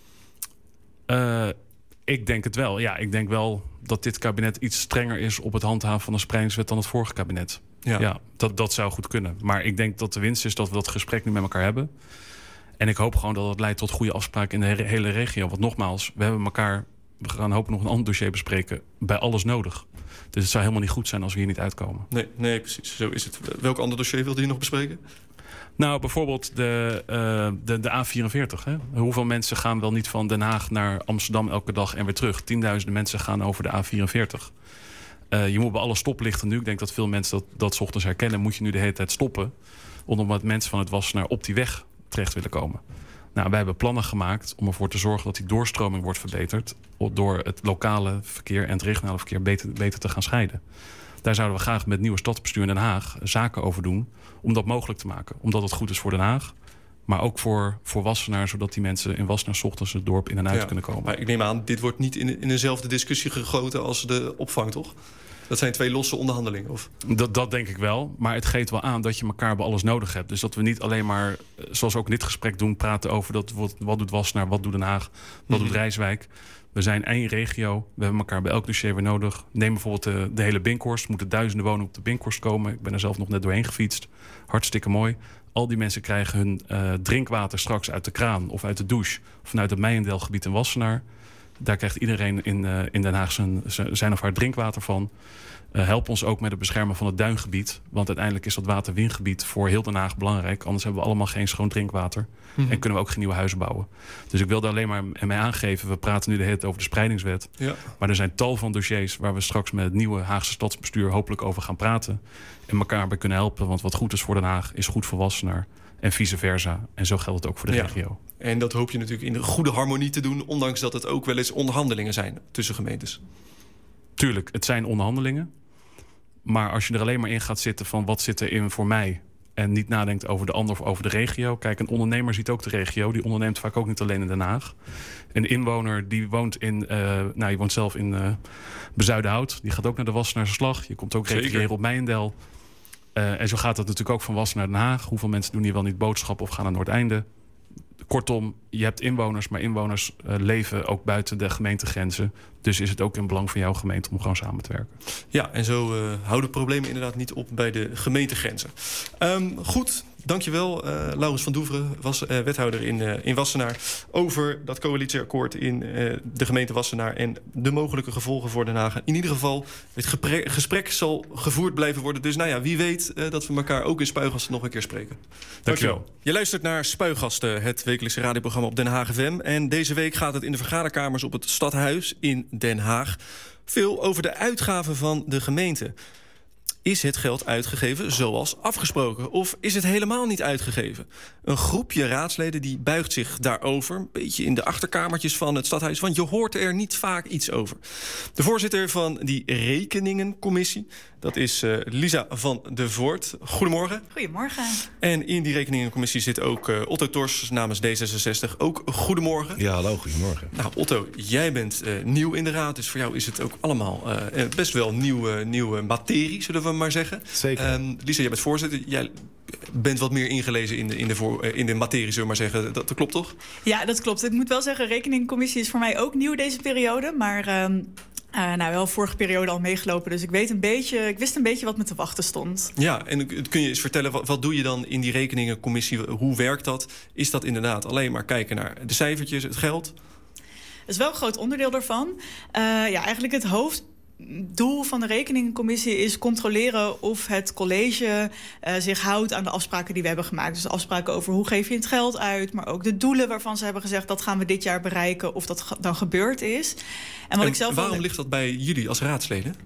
Uh, ik denk het wel. Ja, ik denk wel dat dit kabinet iets strenger is op het handhaven van de spreidingswet dan het vorige kabinet. Ja, ja dat, dat zou goed kunnen. Maar ik denk dat de winst is dat we dat gesprek nu met elkaar hebben. En ik hoop gewoon dat het leidt tot goede afspraken in de he- hele regio. Want nogmaals, we hebben elkaar... We gaan hopen nog een ander dossier bespreken. Bij alles nodig. Dus het zou helemaal niet goed zijn als we hier niet uitkomen. Nee, nee, precies. Zo is het. Welk ander dossier wilde je nog bespreken? Nou, bijvoorbeeld de, uh, de, de A vierenveertig. Hè? Hoeveel mensen gaan wel niet van Den Haag naar Amsterdam elke dag en weer terug? Tienduizenden mensen gaan over de A vierenveertig. Uh, je moet bij alle stoplichten nu, ik denk dat veel mensen dat, dat 's ochtends herkennen, moet je nu de hele tijd stoppen. Omdat mensen van het Wassenaar op die weg terecht willen komen. Nou, wij hebben plannen gemaakt om ervoor te zorgen dat die doorstroming wordt verbeterd. Door het lokale verkeer en het regionale verkeer beter, beter te gaan scheiden. Daar zouden we graag met het nieuwe stadsbestuur in Den Haag zaken over doen. Om dat mogelijk te maken. Omdat het goed is voor Den Haag. Maar ook voor, voor Wassenaar, zodat die mensen in Wassenaar 's ochtends het dorp in en uit ja, kunnen komen. Maar ik neem aan, dit wordt niet in, in dezelfde discussie gegoten als de opvang, toch? Dat zijn twee losse onderhandelingen, of? Dat, dat denk ik wel. Maar het geeft wel aan dat je elkaar bij alles nodig hebt. Dus dat we niet alleen maar, zoals we ook in dit gesprek doen, praten over dat, wat, wat doet Wassenaar, wat doet Den Haag, wat mm-hmm. doet Rijswijk. We zijn één regio. We hebben elkaar bij elk dossier weer nodig. Neem bijvoorbeeld de, de hele Binkhorst. Er moeten duizenden woningen op de Binkhorst komen. Ik ben er zelf nog net doorheen gefietst. Hartstikke mooi. Al die mensen krijgen hun uh, drinkwater straks uit de kraan of uit de douche. Vanuit het Meijendelgebied in Wassenaar. Daar krijgt iedereen in, uh, in Den Haag zijn, zijn of haar drinkwater van. Uh, help ons ook met het beschermen van het duingebied. Want uiteindelijk is dat waterwingebied voor heel Den Haag belangrijk. Anders hebben we allemaal geen schoon drinkwater. Mm-hmm. En kunnen we ook geen nieuwe huizen bouwen. Dus ik wil daar alleen maar mee aangeven. We praten nu de hele tijd over de spreidingswet. Ja. Maar er zijn tal van dossiers waar we straks met het nieuwe Haagse stadsbestuur hopelijk over gaan praten. En elkaar bij kunnen helpen. Want wat goed is voor Den Haag is goed voor Wassenaar. En vice versa. En zo geldt het ook voor de ja. regio. En dat hoop je natuurlijk in een goede harmonie te doen. Ondanks dat het ook wel eens onderhandelingen zijn tussen gemeentes. Tuurlijk, het zijn onderhandelingen. Maar als je er alleen maar in gaat zitten van wat zit er in voor mij... en niet nadenkt over de ander of over de regio. Kijk, een ondernemer ziet ook de regio. Die onderneemt vaak ook niet alleen in Den Haag. Een inwoner die woont in, uh, nou, je woont zelf in uh, Bezuidenhout. Die gaat ook naar de Wassenaarse Slag. Je komt ook recreëren op Meiendel. Uh, en zo gaat het natuurlijk ook van Wassenaar naar Den Haag. Hoeveel mensen doen hier wel niet boodschappen of gaan naar Noordeinde? Kortom, je hebt inwoners, maar inwoners uh, leven ook buiten de gemeentegrenzen. Dus is het ook in belang van jouw gemeente om gewoon samen te werken. Ja, en zo uh, houden problemen inderdaad niet op bij de gemeentegrenzen. Um, goed, dankjewel, uh, Laurens van Doeveren, was, uh, wethouder in, uh, in Wassenaar, over dat coalitieakkoord in uh, de gemeente Wassenaar en de mogelijke gevolgen voor Den Haag. In ieder geval, het gepre- gesprek zal gevoerd blijven worden. Dus nou ja, wie weet uh, dat we elkaar ook in Spuigasten nog een keer spreken. Dankjewel. Dankjewel. Je luistert naar Spuigasten, het wekelijkse radioprogramma op Den Haag F M. En deze week gaat het in de vergaderkamers op het Stadhuis in Den Haag veel over de uitgaven van de gemeente. Is het geld uitgegeven zoals afgesproken? Of is het helemaal niet uitgegeven? Een groepje raadsleden die buigt zich daarover, een beetje in de achterkamertjes van het stadhuis, want je hoort er niet vaak iets over. De voorzitter van die rekeningencommissie, dat is uh, Lisa van de Voort. Goedemorgen. Goedemorgen. En in die rekeningencommissie zit ook uh, Otto Tors namens D zesenzestig. Ook goedemorgen. Ja, hallo, goedemorgen. Nou, Otto, jij bent uh, nieuw in de raad, dus voor jou is het ook allemaal uh, best wel nieuwe, nieuwe materie, zullen we maar zeggen. Zeker. Um, Lisa, jij bent voorzitter. Jij bent wat meer ingelezen in de, in de, voor, in de materie, zullen we maar zeggen. Dat, dat klopt toch? Ja, dat klopt. Ik moet wel zeggen, rekeningcommissie is voor mij ook nieuw deze periode. Maar um, uh, nou, wel vorige periode al meegelopen. Dus ik weet een beetje, ik wist een beetje wat me te wachten stond. Ja, en kun je eens vertellen, wat, wat doe je dan in die rekeningencommissie? Hoe werkt dat? Is dat inderdaad alleen maar kijken naar de cijfertjes, het geld? Dat is wel een groot onderdeel daarvan. Uh, ja, eigenlijk het hoofddoel van de rekeningencommissie is controleren of het college uh, zich houdt aan de afspraken die we hebben gemaakt. Dus afspraken over hoe geef je het geld uit, maar ook de doelen waarvan ze hebben gezegd dat gaan we dit jaar bereiken, of dat dan gebeurd is. En, wat en ik zelf waarom wel... ligt dat bij jullie als raadsleden?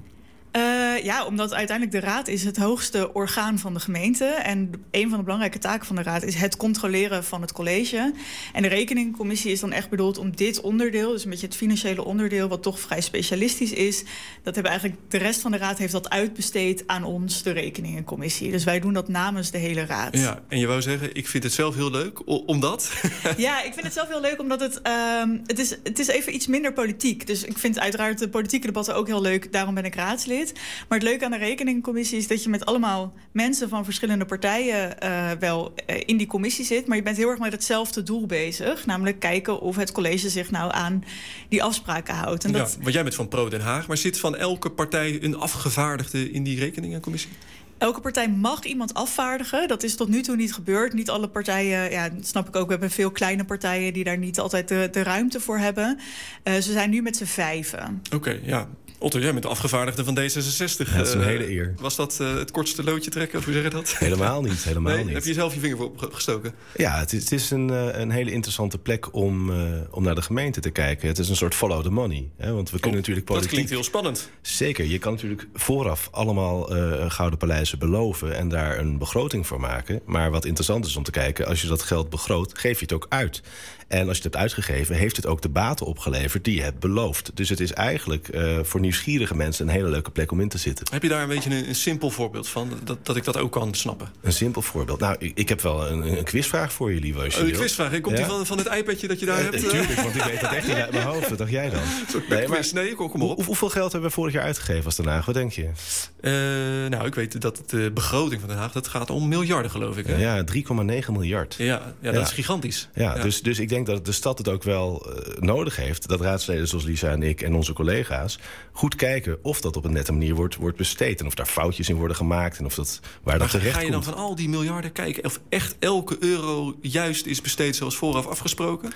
Uh, ja, omdat uiteindelijk de raad is het hoogste orgaan van de gemeente. En een van de belangrijke taken van de raad is het controleren van het college. En de rekeningencommissie is dan echt bedoeld om dit onderdeel, dus een beetje het financiële onderdeel, wat toch vrij specialistisch is. Dat hebben eigenlijk de rest van de raad heeft dat uitbesteed aan ons, de rekeningencommissie. Dus wij doen dat namens de hele raad. Ja, en je wou zeggen, ik vind het zelf heel leuk, omdat? Ja, ik vind het zelf heel leuk, omdat het, um, het, is, het is even iets minder politiek. Dus ik vind uiteraard de politieke debatten ook heel leuk. Daarom ben ik raadslid. Maar het leuke aan de rekeningencommissie is dat je met allemaal mensen van verschillende partijen uh, wel uh, in die commissie zit. Maar je bent heel erg met hetzelfde doel bezig. Namelijk kijken of het college zich nou aan die afspraken houdt. En dat... Ja, want jij bent van Pro Den Haag. Maar zit van elke partij een afgevaardigde in die rekeningencommissie? Elke partij mag iemand afvaardigen. Dat is tot nu toe niet gebeurd. Niet alle partijen, ja, dat snap ik ook. We hebben veel kleine partijen die daar niet altijd de, de ruimte voor hebben. Uh, ze zijn nu met z'n vijven. Oké, okay, ja. Otto, jij bent de afgevaardigde van D zesenzestig. Ja, dat is een hele eer. Was dat uh, het kortste loodje trekken, of hoe zeg je dat? Helemaal niet, helemaal nee, niet. Heb je zelf je vinger voor opgestoken? Ja, het is, het is een, een hele interessante plek om, uh, om naar de gemeente te kijken. Het is een soort follow the money. Hè? Want we kunnen oh, natuurlijk politiek... Dat klinkt heel spannend. Zeker. Je kan natuurlijk vooraf allemaal uh, gouden paleizen beloven en daar een begroting voor maken. Maar wat interessant is om te kijken, als je dat geld begroot, geef je het ook uit. En als je het hebt uitgegeven, heeft het ook de baten opgeleverd die je hebt beloofd. Dus het is eigenlijk uh, voor nieuwsgierige mensen een hele leuke plek om in te zitten. Heb je daar een beetje een, een simpel voorbeeld van, dat, dat ik dat ook kan snappen? Een simpel voorbeeld? Nou, ik, ik heb wel een, een quizvraag voor jullie. Als je oh, een quizvraag? Komt ja? die van, van het iPadje dat je daar uh, hebt? Natuurlijk, want ik weet dat echt niet uit mijn hoofd. Wat dacht jij dan? Nee, maar, nee, kom, kom op. Hoe, hoeveel geld hebben we vorig jaar uitgegeven als Den Haag? Wat denk je? Uh, nou, ik weet dat de begroting van Den Haag, dat gaat om miljarden, geloof ik. Hè? Ja, drie komma negen miljard. Ja, ja, dat ja. is gigantisch. Ja, ja. Dus, dus ik denk dat de stad het ook wel uh, nodig heeft dat raadsleden zoals Lisa en ik en onze collega's goed kijken of dat op een nette manier wordt, wordt besteed en of daar foutjes in worden gemaakt en of dat waar dat terecht komt. Ga je dan van al die miljarden kijken of echt elke euro juist is besteed zoals vooraf afgesproken?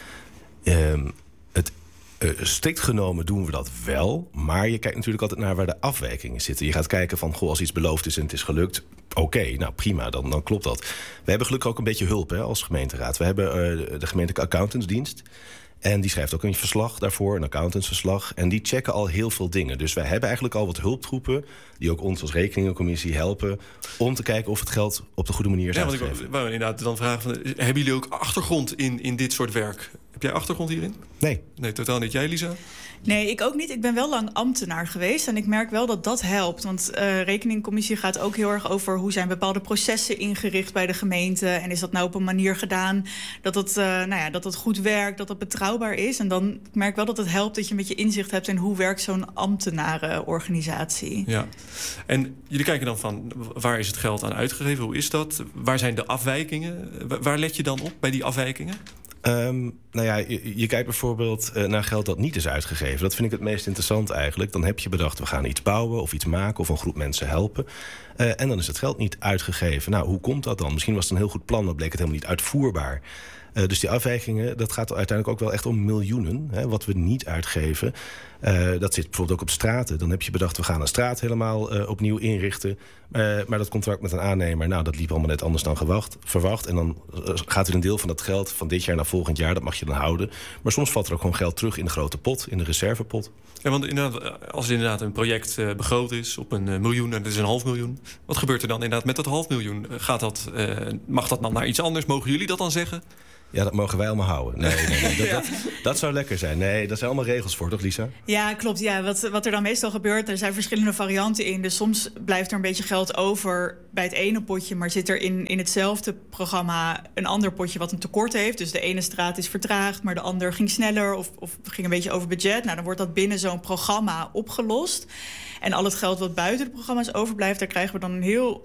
Um, het Uh, strikt genomen doen we dat wel. Maar je kijkt natuurlijk altijd naar waar de afwijkingen zitten. Je gaat kijken van, goh, als iets beloofd is en het is gelukt, oké, okay, nou prima, dan, dan klopt dat. We hebben gelukkig ook een beetje hulp hè, als gemeenteraad. We hebben uh, de gemeentelijke accountantsdienst. En die schrijft ook een verslag daarvoor, een accountantsverslag. En die checken al heel veel dingen. Dus wij hebben eigenlijk al wat hulptroepen die ook ons als rekeningencommissie helpen om te kijken of het geld op de goede manier is ja, uitgegeven. Want ik wou inderdaad dan vragen, van, hebben jullie ook achtergrond in, in dit soort werk? Heb jij achtergrond hierin? Nee. Nee, totaal niet. Jij, Lisa? Nee, ik ook niet. Ik ben wel lang ambtenaar geweest en ik merk wel dat dat helpt. Want uh, rekeningcommissie gaat ook heel erg over hoe zijn bepaalde processen ingericht bij de gemeente. En is dat nou op een manier gedaan dat het, uh, nou ja, dat het goed werkt, dat het betrouwbaar is. En dan ik merk wel dat het helpt dat je een beetje inzicht hebt in hoe werkt zo'n ambtenarenorganisatie. Ja, en jullie kijken dan van waar is het geld aan uitgegeven? Hoe is dat? Waar zijn de afwijkingen? Waar let je dan op bij die afwijkingen? Um, nou ja, je, je kijkt bijvoorbeeld uh, naar geld dat niet is uitgegeven. Dat vind ik het meest interessant eigenlijk. Dan heb je bedacht, we gaan iets bouwen of iets maken of een groep mensen helpen. Uh, en dan is het geld niet uitgegeven. Nou, hoe komt dat dan? Misschien was het een heel goed plan, maar bleek het helemaal niet uitvoerbaar. Uh, dus die afwijkingen, dat gaat uiteindelijk ook wel echt om miljoenen. Hè, wat we niet uitgeven. Uh, dat zit bijvoorbeeld ook op straten. Dan heb je bedacht, we gaan een straat helemaal uh, opnieuw inrichten. Uh, maar dat contract met een aannemer, nou, dat liep allemaal net anders dan gewacht, verwacht. En dan uh, gaat er een deel van dat geld van dit jaar naar volgend jaar. Dat mag je dan houden. Maar soms valt er ook gewoon geld terug in de grote pot, in de reservepot. Ja, want inderdaad, als er inderdaad een project uh, begroot is op een uh, miljoen en dat is een half miljoen. Wat gebeurt er dan inderdaad met dat half miljoen? Gaat dat, uh, mag dat dan naar iets anders? Mogen jullie dat dan zeggen? Ja, dat mogen wij allemaal houden. Nee, nee, nee. Dat, dat, dat zou lekker zijn. Nee, daar zijn allemaal regels voor, toch Lisa? Ja, klopt. Ja, wat, wat er dan meestal gebeurt, er zijn verschillende varianten in. Dus soms blijft er een beetje geld over bij het ene potje, maar zit er in, in hetzelfde programma een ander potje wat een tekort heeft. Dus de ene straat is vertraagd, maar de ander ging sneller of, of ging een beetje over budget. Nou, dan wordt dat binnen zo'n programma opgelost. En al het geld wat buiten de programma's overblijft, daar krijgen we dan een heel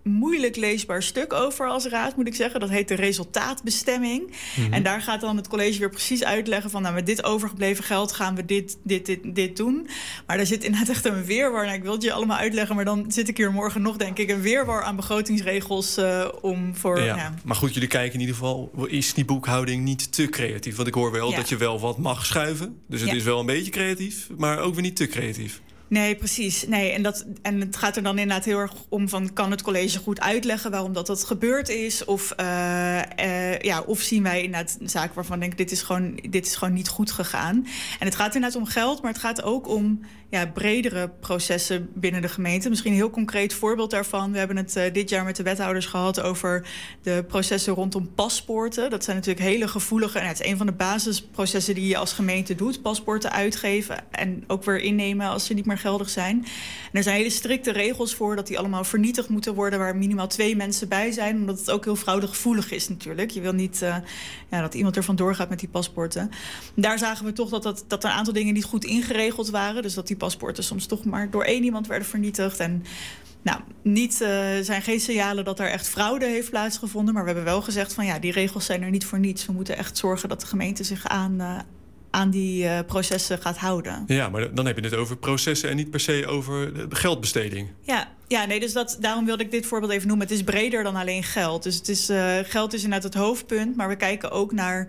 moeilijk leesbaar stuk over als raad, moet ik zeggen. Dat heet de resultaatbestemming. Mm-hmm. En daar gaat dan het college weer precies uitleggen van, nou, met dit overgebleven geld gaan we dit, dit, dit, dit doen. Maar daar zit inderdaad echt een weerwar. Nou, ik wil het je allemaal uitleggen, maar dan zit ik hier morgen nog, denk ik, een weerwar aan begrotingsregels uh, om voor... Ja, ja. Maar goed, jullie kijken in ieder geval, is die boekhouding niet te creatief? Want ik hoor wel ja. dat je wel wat mag schuiven. Dus het ja. is wel een beetje creatief, maar ook weer niet te creatief. Nee, precies. Nee, en, dat, en het gaat er dan inderdaad heel erg om van, kan het college goed uitleggen waarom dat, dat gebeurd is? Of, uh, uh, ja, of zien wij inderdaad een zaak waarvan we denken, dit is, gewoon, dit is gewoon niet goed gegaan. En het gaat inderdaad om geld, maar het gaat ook om ja, bredere processen binnen de gemeente. Misschien een heel concreet voorbeeld daarvan. We hebben het uh, dit jaar met de wethouders gehad over de processen rondom paspoorten. Dat zijn natuurlijk hele gevoelige, en het is een van de basisprocessen die je als gemeente doet. Paspoorten uitgeven en ook weer innemen als ze niet meer geldig zijn. En er zijn hele strikte regels voor dat die allemaal vernietigd moeten worden, waar minimaal twee mensen bij zijn, omdat het ook heel fraudegevoelig is natuurlijk. Je wil niet uh, ja, dat iemand er vandoor gaat met die paspoorten. Daar zagen we toch dat, dat, dat een aantal dingen niet goed ingeregeld waren. Dus dat die paspoorten soms toch maar door één iemand werden vernietigd. En nou, niet, uh, zijn geen signalen dat er echt fraude heeft plaatsgevonden, maar we hebben wel gezegd van ja, die regels zijn er niet voor niets. We moeten echt zorgen dat de gemeente zich aan uh, aan die uh, processen gaat houden. Ja, maar dan heb je het over processen en niet per se over de geldbesteding. Ja, ja nee, dus dat, daarom wilde ik dit voorbeeld even noemen. Het is breder dan alleen geld. Dus het is, uh, geld is inderdaad het hoofdpunt, maar we kijken ook naar,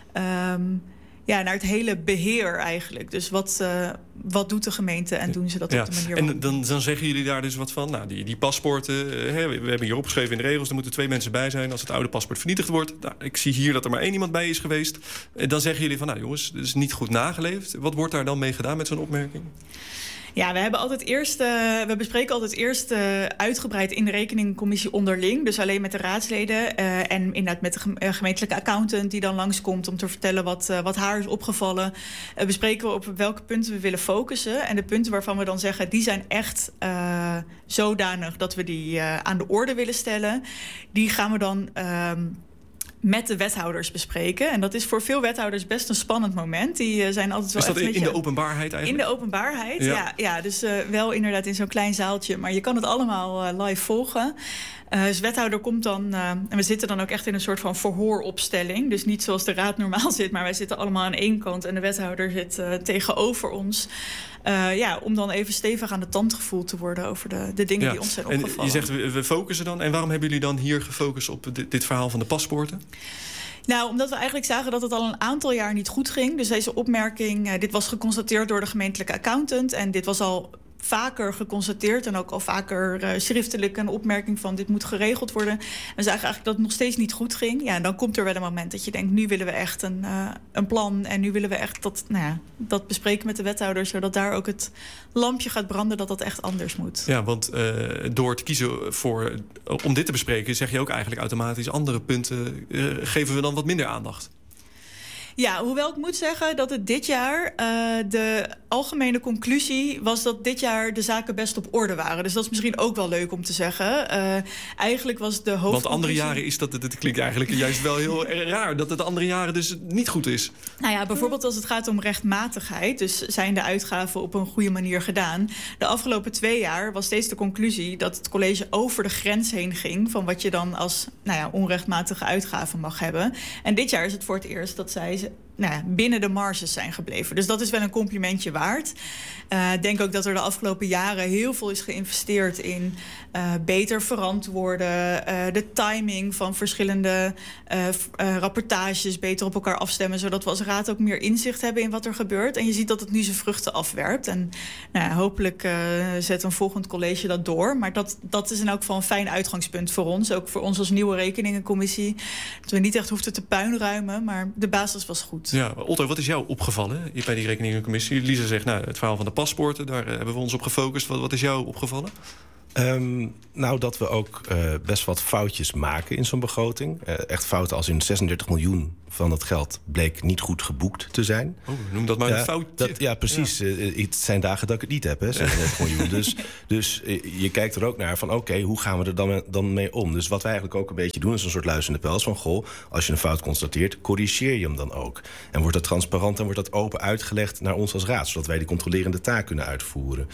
um, ja, naar het hele beheer eigenlijk. Dus wat, uh, wat doet de gemeente en doen ze dat ja. op de manier waarop? En dan, dan zeggen jullie daar dus wat van, nou, die, die paspoorten, uh, hè, we hebben hier opgeschreven in de regels, er moeten twee mensen bij zijn als het oude paspoort vernietigd wordt. Nou, ik zie hier dat er maar één iemand bij is geweest. En dan zeggen jullie van, nou jongens, het is niet goed nageleefd. Wat wordt daar dan mee gedaan met zo'n opmerking? Ja, we hebben altijd eerst, uh, we bespreken altijd eerst uh, uitgebreid in de rekeningcommissie onderling. Dus alleen met de raadsleden uh, en inderdaad met de gemeentelijke accountant die dan langskomt om te vertellen wat, uh, wat haar is opgevallen. Uh, bespreken we op welke punten we willen focussen. En de punten waarvan we dan zeggen, die zijn echt uh, zodanig dat we die uh, aan de orde willen stellen. Die gaan we dan Uh, met de wethouders bespreken. En dat is voor veel wethouders best een spannend moment. Die uh, zijn altijd wel. Is dat in, beetje, in de openbaarheid eigenlijk? In de openbaarheid, ja. ja, ja dus uh, wel inderdaad in zo'n klein zaaltje. Maar je kan het allemaal uh, live volgen. Uh, dus wethouder komt dan, uh, en we zitten dan ook echt in een soort van verhooropstelling. Dus niet zoals de raad normaal zit, maar wij zitten allemaal aan één kant en de wethouder zit uh, tegenover ons. Uh, ja, om dan even stevig aan de tand gevoeld te worden over de, de dingen ja. die ons zijn opgevallen. En je zegt, we, we focussen dan. En waarom hebben jullie dan hier gefocust op dit, dit verhaal van de paspoorten? Nou, omdat we eigenlijk zagen dat het al een aantal jaar niet goed ging. Dus deze opmerking, uh, dit was geconstateerd door de gemeentelijke accountant. En dit was al vaker geconstateerd en ook al vaker uh, schriftelijk een opmerking van dit moet geregeld worden. En we zagen eigenlijk dat het nog steeds niet goed ging. Ja, en dan komt er wel een moment dat je denkt, nu willen we echt een, uh, een plan en nu willen we echt dat, nou ja, dat bespreken met de wethouders, zodat daar ook het lampje gaat branden dat dat echt anders moet. Ja, want uh, door te kiezen voor, om dit te bespreken, zeg je ook eigenlijk automatisch andere punten uh, geven we dan wat minder aandacht. Ja, hoewel ik moet zeggen dat het dit jaar, uh, de algemene conclusie was dat dit jaar de zaken best op orde waren. Dus dat is misschien ook wel leuk om te zeggen. Uh, eigenlijk was de hoofdconclusie... Want andere jaren is dat, het klinkt eigenlijk juist wel heel raar, dat het andere jaren dus niet goed is. Nou ja, bijvoorbeeld als het gaat om rechtmatigheid, dus zijn de uitgaven op een goede manier gedaan. De afgelopen twee jaar was steeds de conclusie dat het college over de grens heen ging van wat je dan als, nou ja, onrechtmatige uitgaven mag hebben. En dit jaar is het voor het eerst dat zij nou ja, binnen de marges zijn gebleven. Dus dat is wel een complimentje waard. Ik uh, denk ook dat er de afgelopen jaren heel veel is geïnvesteerd in uh, beter verantwoorden, uh, de timing van verschillende uh, uh, rapportages beter op elkaar afstemmen, zodat we als raad ook meer inzicht hebben in wat er gebeurt. En je ziet dat het nu zijn vruchten afwerpt. En nou ja, hopelijk uh, zet een volgend college dat door. Maar dat, dat is in elk geval een fijn uitgangspunt voor ons. Ook voor ons als nieuwe rekeningencommissie. Dat we niet echt hoefden te puinruimen, maar de basis was goed. Ja, Otto, wat is jou opgevallen bij die rekeningencommissie? Lisa zegt, nou, het verhaal van de paspoorten, daar uh, hebben we ons op gefocust. Wat, wat is jou opgevallen? Um, nou, dat we ook uh, best wat foutjes maken in zo'n begroting. Uh, echt fouten als in zesendertig miljoen van het geld bleek niet goed geboekt te zijn. Oh, noem dat maar ja, een foutje. Dat, ja, precies. Ja. Uh, het zijn dagen dat ik het niet heb, hè, zesendertig miljoen. Dus, dus uh, je kijkt er ook naar van, oké, okay, hoe gaan we er dan, dan mee om? Dus wat wij eigenlijk ook een beetje doen, is een soort luisterende pels van, goh, als je een fout constateert, corrigeer je hem dan ook. En wordt dat transparant en wordt dat open uitgelegd naar ons als raad, zodat wij die controlerende taak kunnen uitvoeren.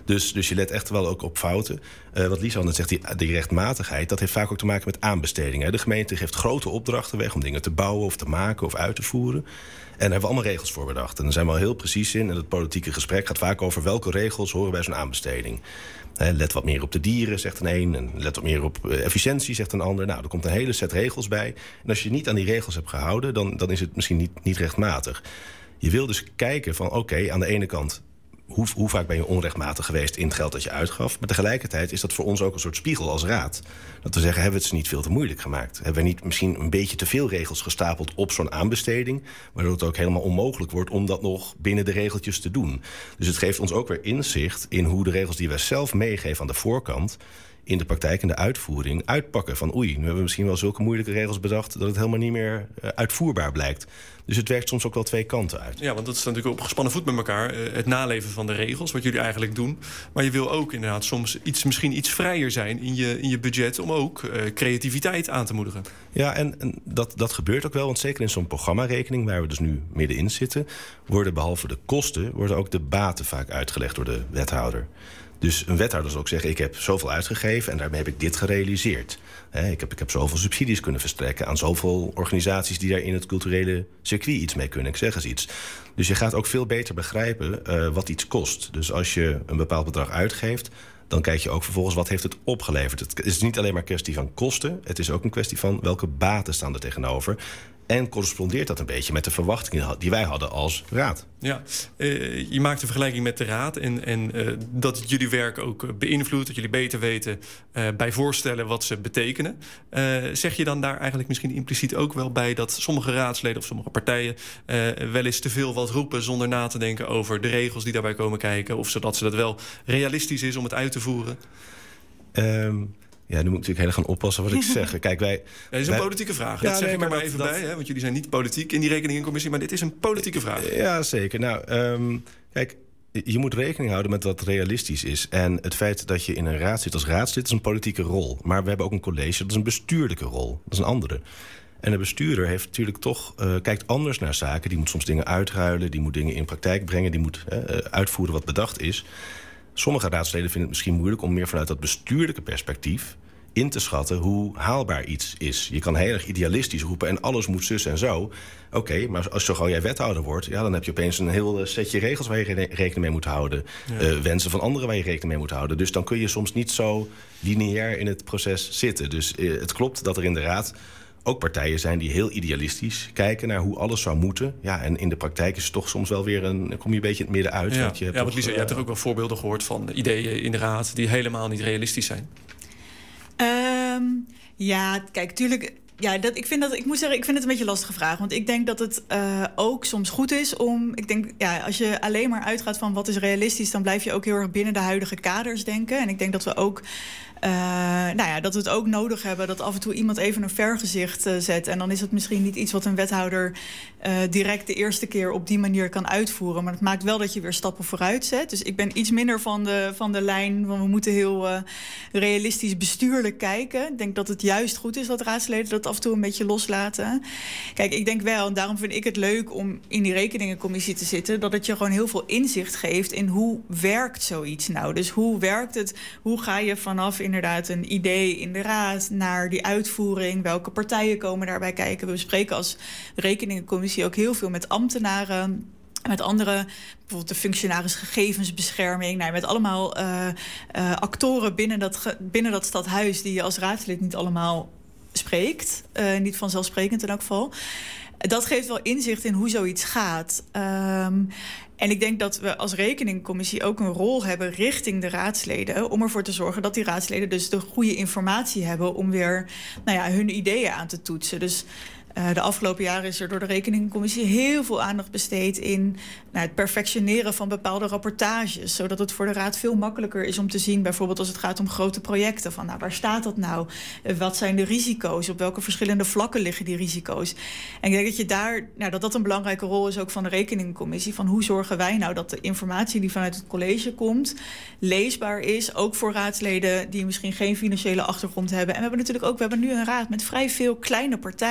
Dus, dus je let echt wel ook op fouten. Uh, wat Lies al net zegt, die, die rechtmatigheid, dat heeft vaak ook te maken met aanbestedingen. Hè. De gemeente geeft grote opdrachten weg om dingen te bouwen of te maken of uit te voeren. En daar hebben we allemaal regels voor bedacht. En daar zijn we al heel precies in. En het politieke gesprek gaat vaak over welke regels horen bij zo'n aanbesteding. He, let wat meer op de dieren, zegt een een. En let wat meer op uh, efficiëntie, zegt een ander. Nou, er komt een hele set regels bij. En als je je niet aan die regels hebt gehouden, dan, dan is het misschien niet, niet rechtmatig. Je wil dus kijken van, oké, okay, aan de ene kant, Hoe, hoe vaak ben je onrechtmatig geweest in het geld dat je uitgaf? Maar tegelijkertijd is dat voor ons ook een soort spiegel als raad. Dat we zeggen, hebben we het ze niet veel te moeilijk gemaakt? Hebben we niet misschien een beetje te veel regels gestapeld op zo'n aanbesteding, waardoor het ook helemaal onmogelijk wordt om dat nog binnen de regeltjes te doen? Dus het geeft ons ook weer inzicht in hoe de regels die wij zelf meegeven aan de voorkant in de praktijk en de uitvoering uitpakken. Van oei, nu hebben we misschien wel zulke moeilijke regels bedacht dat het helemaal niet meer uh, uitvoerbaar blijkt. Dus het werkt soms ook wel twee kanten uit. Ja, want dat is natuurlijk op gespannen voet met elkaar. Uh, het naleven van de regels, wat jullie eigenlijk doen. Maar je wil ook inderdaad soms iets, misschien iets vrijer zijn in je, in je budget om ook uh, creativiteit aan te moedigen. Ja, en, en dat, dat gebeurt ook wel. Want zeker in zo'n programmarekening, waar we dus nu middenin zitten, worden behalve de kosten, worden ook de baten vaak uitgelegd door de wethouder. Dus een wethouder zal ook zeggen, ik heb zoveel uitgegeven en daarmee heb ik dit gerealiseerd. He, ik, heb, ik heb zoveel subsidies kunnen verstrekken aan zoveel organisaties die daar in het culturele circuit iets mee kunnen. Ik zeg eens iets. Dus je gaat ook veel beter begrijpen uh, wat iets kost. Dus als je een bepaald bedrag uitgeeft, dan kijk je ook vervolgens wat heeft het opgeleverd. Het is niet alleen maar een kwestie van kosten, het is ook een kwestie van welke baten staan er tegenover. En correspondeert dat een beetje met de verwachtingen die wij hadden als raad. Ja, uh, je maakt een vergelijking met de raad. En, en uh, dat jullie werk ook beïnvloedt, dat jullie beter weten uh, bij voorstellen wat ze betekenen. Uh, zeg je dan daar eigenlijk misschien impliciet ook wel bij dat sommige raadsleden of sommige partijen uh, wel eens te veel wat roepen zonder na te denken over de regels die daarbij komen kijken, of zodat ze dat wel realistisch is om het uit te voeren? Um... Ja, nu moet ik natuurlijk heel erg gaan oppassen wat ik zeg. Kijk, wij, ja, dit is een wij, politieke vraag. Ja, dat zeg nee, ik maar, maar dat, even dat, bij. Hè? Want jullie zijn niet politiek in die rekeningencommissie, maar dit is een politieke vraag. Ja, zeker. Nou, um, kijk, je moet rekening houden met wat realistisch is. En het feit dat je in een raad zit als raadslid is een politieke rol. Maar we hebben ook een college, dat is een bestuurlijke rol. Dat is een andere. En de bestuurder heeft natuurlijk toch, uh, kijkt anders naar zaken. Die moet soms dingen uitruilen, die moet dingen in praktijk brengen, die moet uh, uitvoeren wat bedacht is. Sommige raadsleden vinden het misschien moeilijk om meer vanuit dat bestuurlijke perspectief in te schatten hoe haalbaar iets is. Je kan heel erg idealistisch roepen en alles moet zus en zo. Oké, okay, maar als zo gauw jij wethouder wordt, ja, dan heb je opeens een heel setje regels waar je rekening mee moet houden. Ja. Uh, wensen van anderen waar je rekening mee moet houden. Dus dan kun je soms niet zo lineair in het proces zitten. Dus uh, het klopt dat er in de raad ook partijen zijn die heel idealistisch kijken naar hoe alles zou moeten. Ja, en in de praktijk is het toch soms wel weer een, kom je een beetje in het midden uit. Ja, want je hebt ja toch, want Lisa, uh, je hebt er ook wel voorbeelden gehoord van ideeën in de raad die helemaal niet realistisch zijn. Um, ja, kijk, tuurlijk. Ja, dat, ik, vind dat, ik moet zeggen, ik vind het een beetje een lastige vraag. Want ik denk dat het uh, ook soms goed is om. Ik denk, ja, als je alleen maar uitgaat van wat is realistisch, dan blijf je ook heel erg binnen de huidige kaders denken. En ik denk dat we ook. Uh, nou ja, dat we het ook nodig hebben dat af en toe iemand even een vergezicht uh, zet. En dan is het misschien niet iets wat een wethouder uh, direct de eerste keer op die manier kan uitvoeren. Maar het maakt wel dat je weer stappen vooruit zet. Dus ik ben iets minder van de, van de lijn van we moeten heel uh, realistisch bestuurlijk kijken. Ik denk dat het juist goed is dat raadsleden dat af en toe een beetje loslaten. Kijk, ik denk wel, en daarom vind ik het leuk om in die rekeningencommissie te zitten, dat het je gewoon heel veel inzicht geeft in hoe werkt zoiets nou. Dus hoe werkt het, hoe ga je vanaf inderdaad een idee in de raad naar die uitvoering, welke partijen komen daarbij kijken. We bespreken als rekeningencommissie ook heel veel met ambtenaren, met andere, bijvoorbeeld de functionaris gegevensbescherming, nou, met allemaal uh, uh, actoren binnen dat, binnen dat stadhuis die je als raadslid niet allemaal spreekt. Uh, niet vanzelfsprekend in elk geval. Dat geeft wel inzicht in hoe zoiets gaat. Um, en ik denk dat we als rekeningcommissie ook een rol hebben richting de raadsleden om ervoor te zorgen dat die raadsleden dus de goede informatie hebben om weer nou ja, hun ideeën aan te toetsen. Dus Uh, de afgelopen jaren is er door de rekeningcommissie heel veel aandacht besteed in nou, het perfectioneren van bepaalde rapportages, zodat het voor de raad veel makkelijker is om te zien, bijvoorbeeld als het gaat om grote projecten, van nou, waar staat dat nou? Uh, wat zijn de risico's? Op welke verschillende vlakken liggen die risico's? En ik denk dat je daar, nou, dat dat een belangrijke rol is ook van de rekeningcommissie, van hoe zorgen wij nou dat de informatie die vanuit het college komt leesbaar is, ook voor raadsleden die misschien geen financiële achtergrond hebben. En we hebben natuurlijk ook, we hebben nu een raad met vrij veel kleine partijen. Ja, dat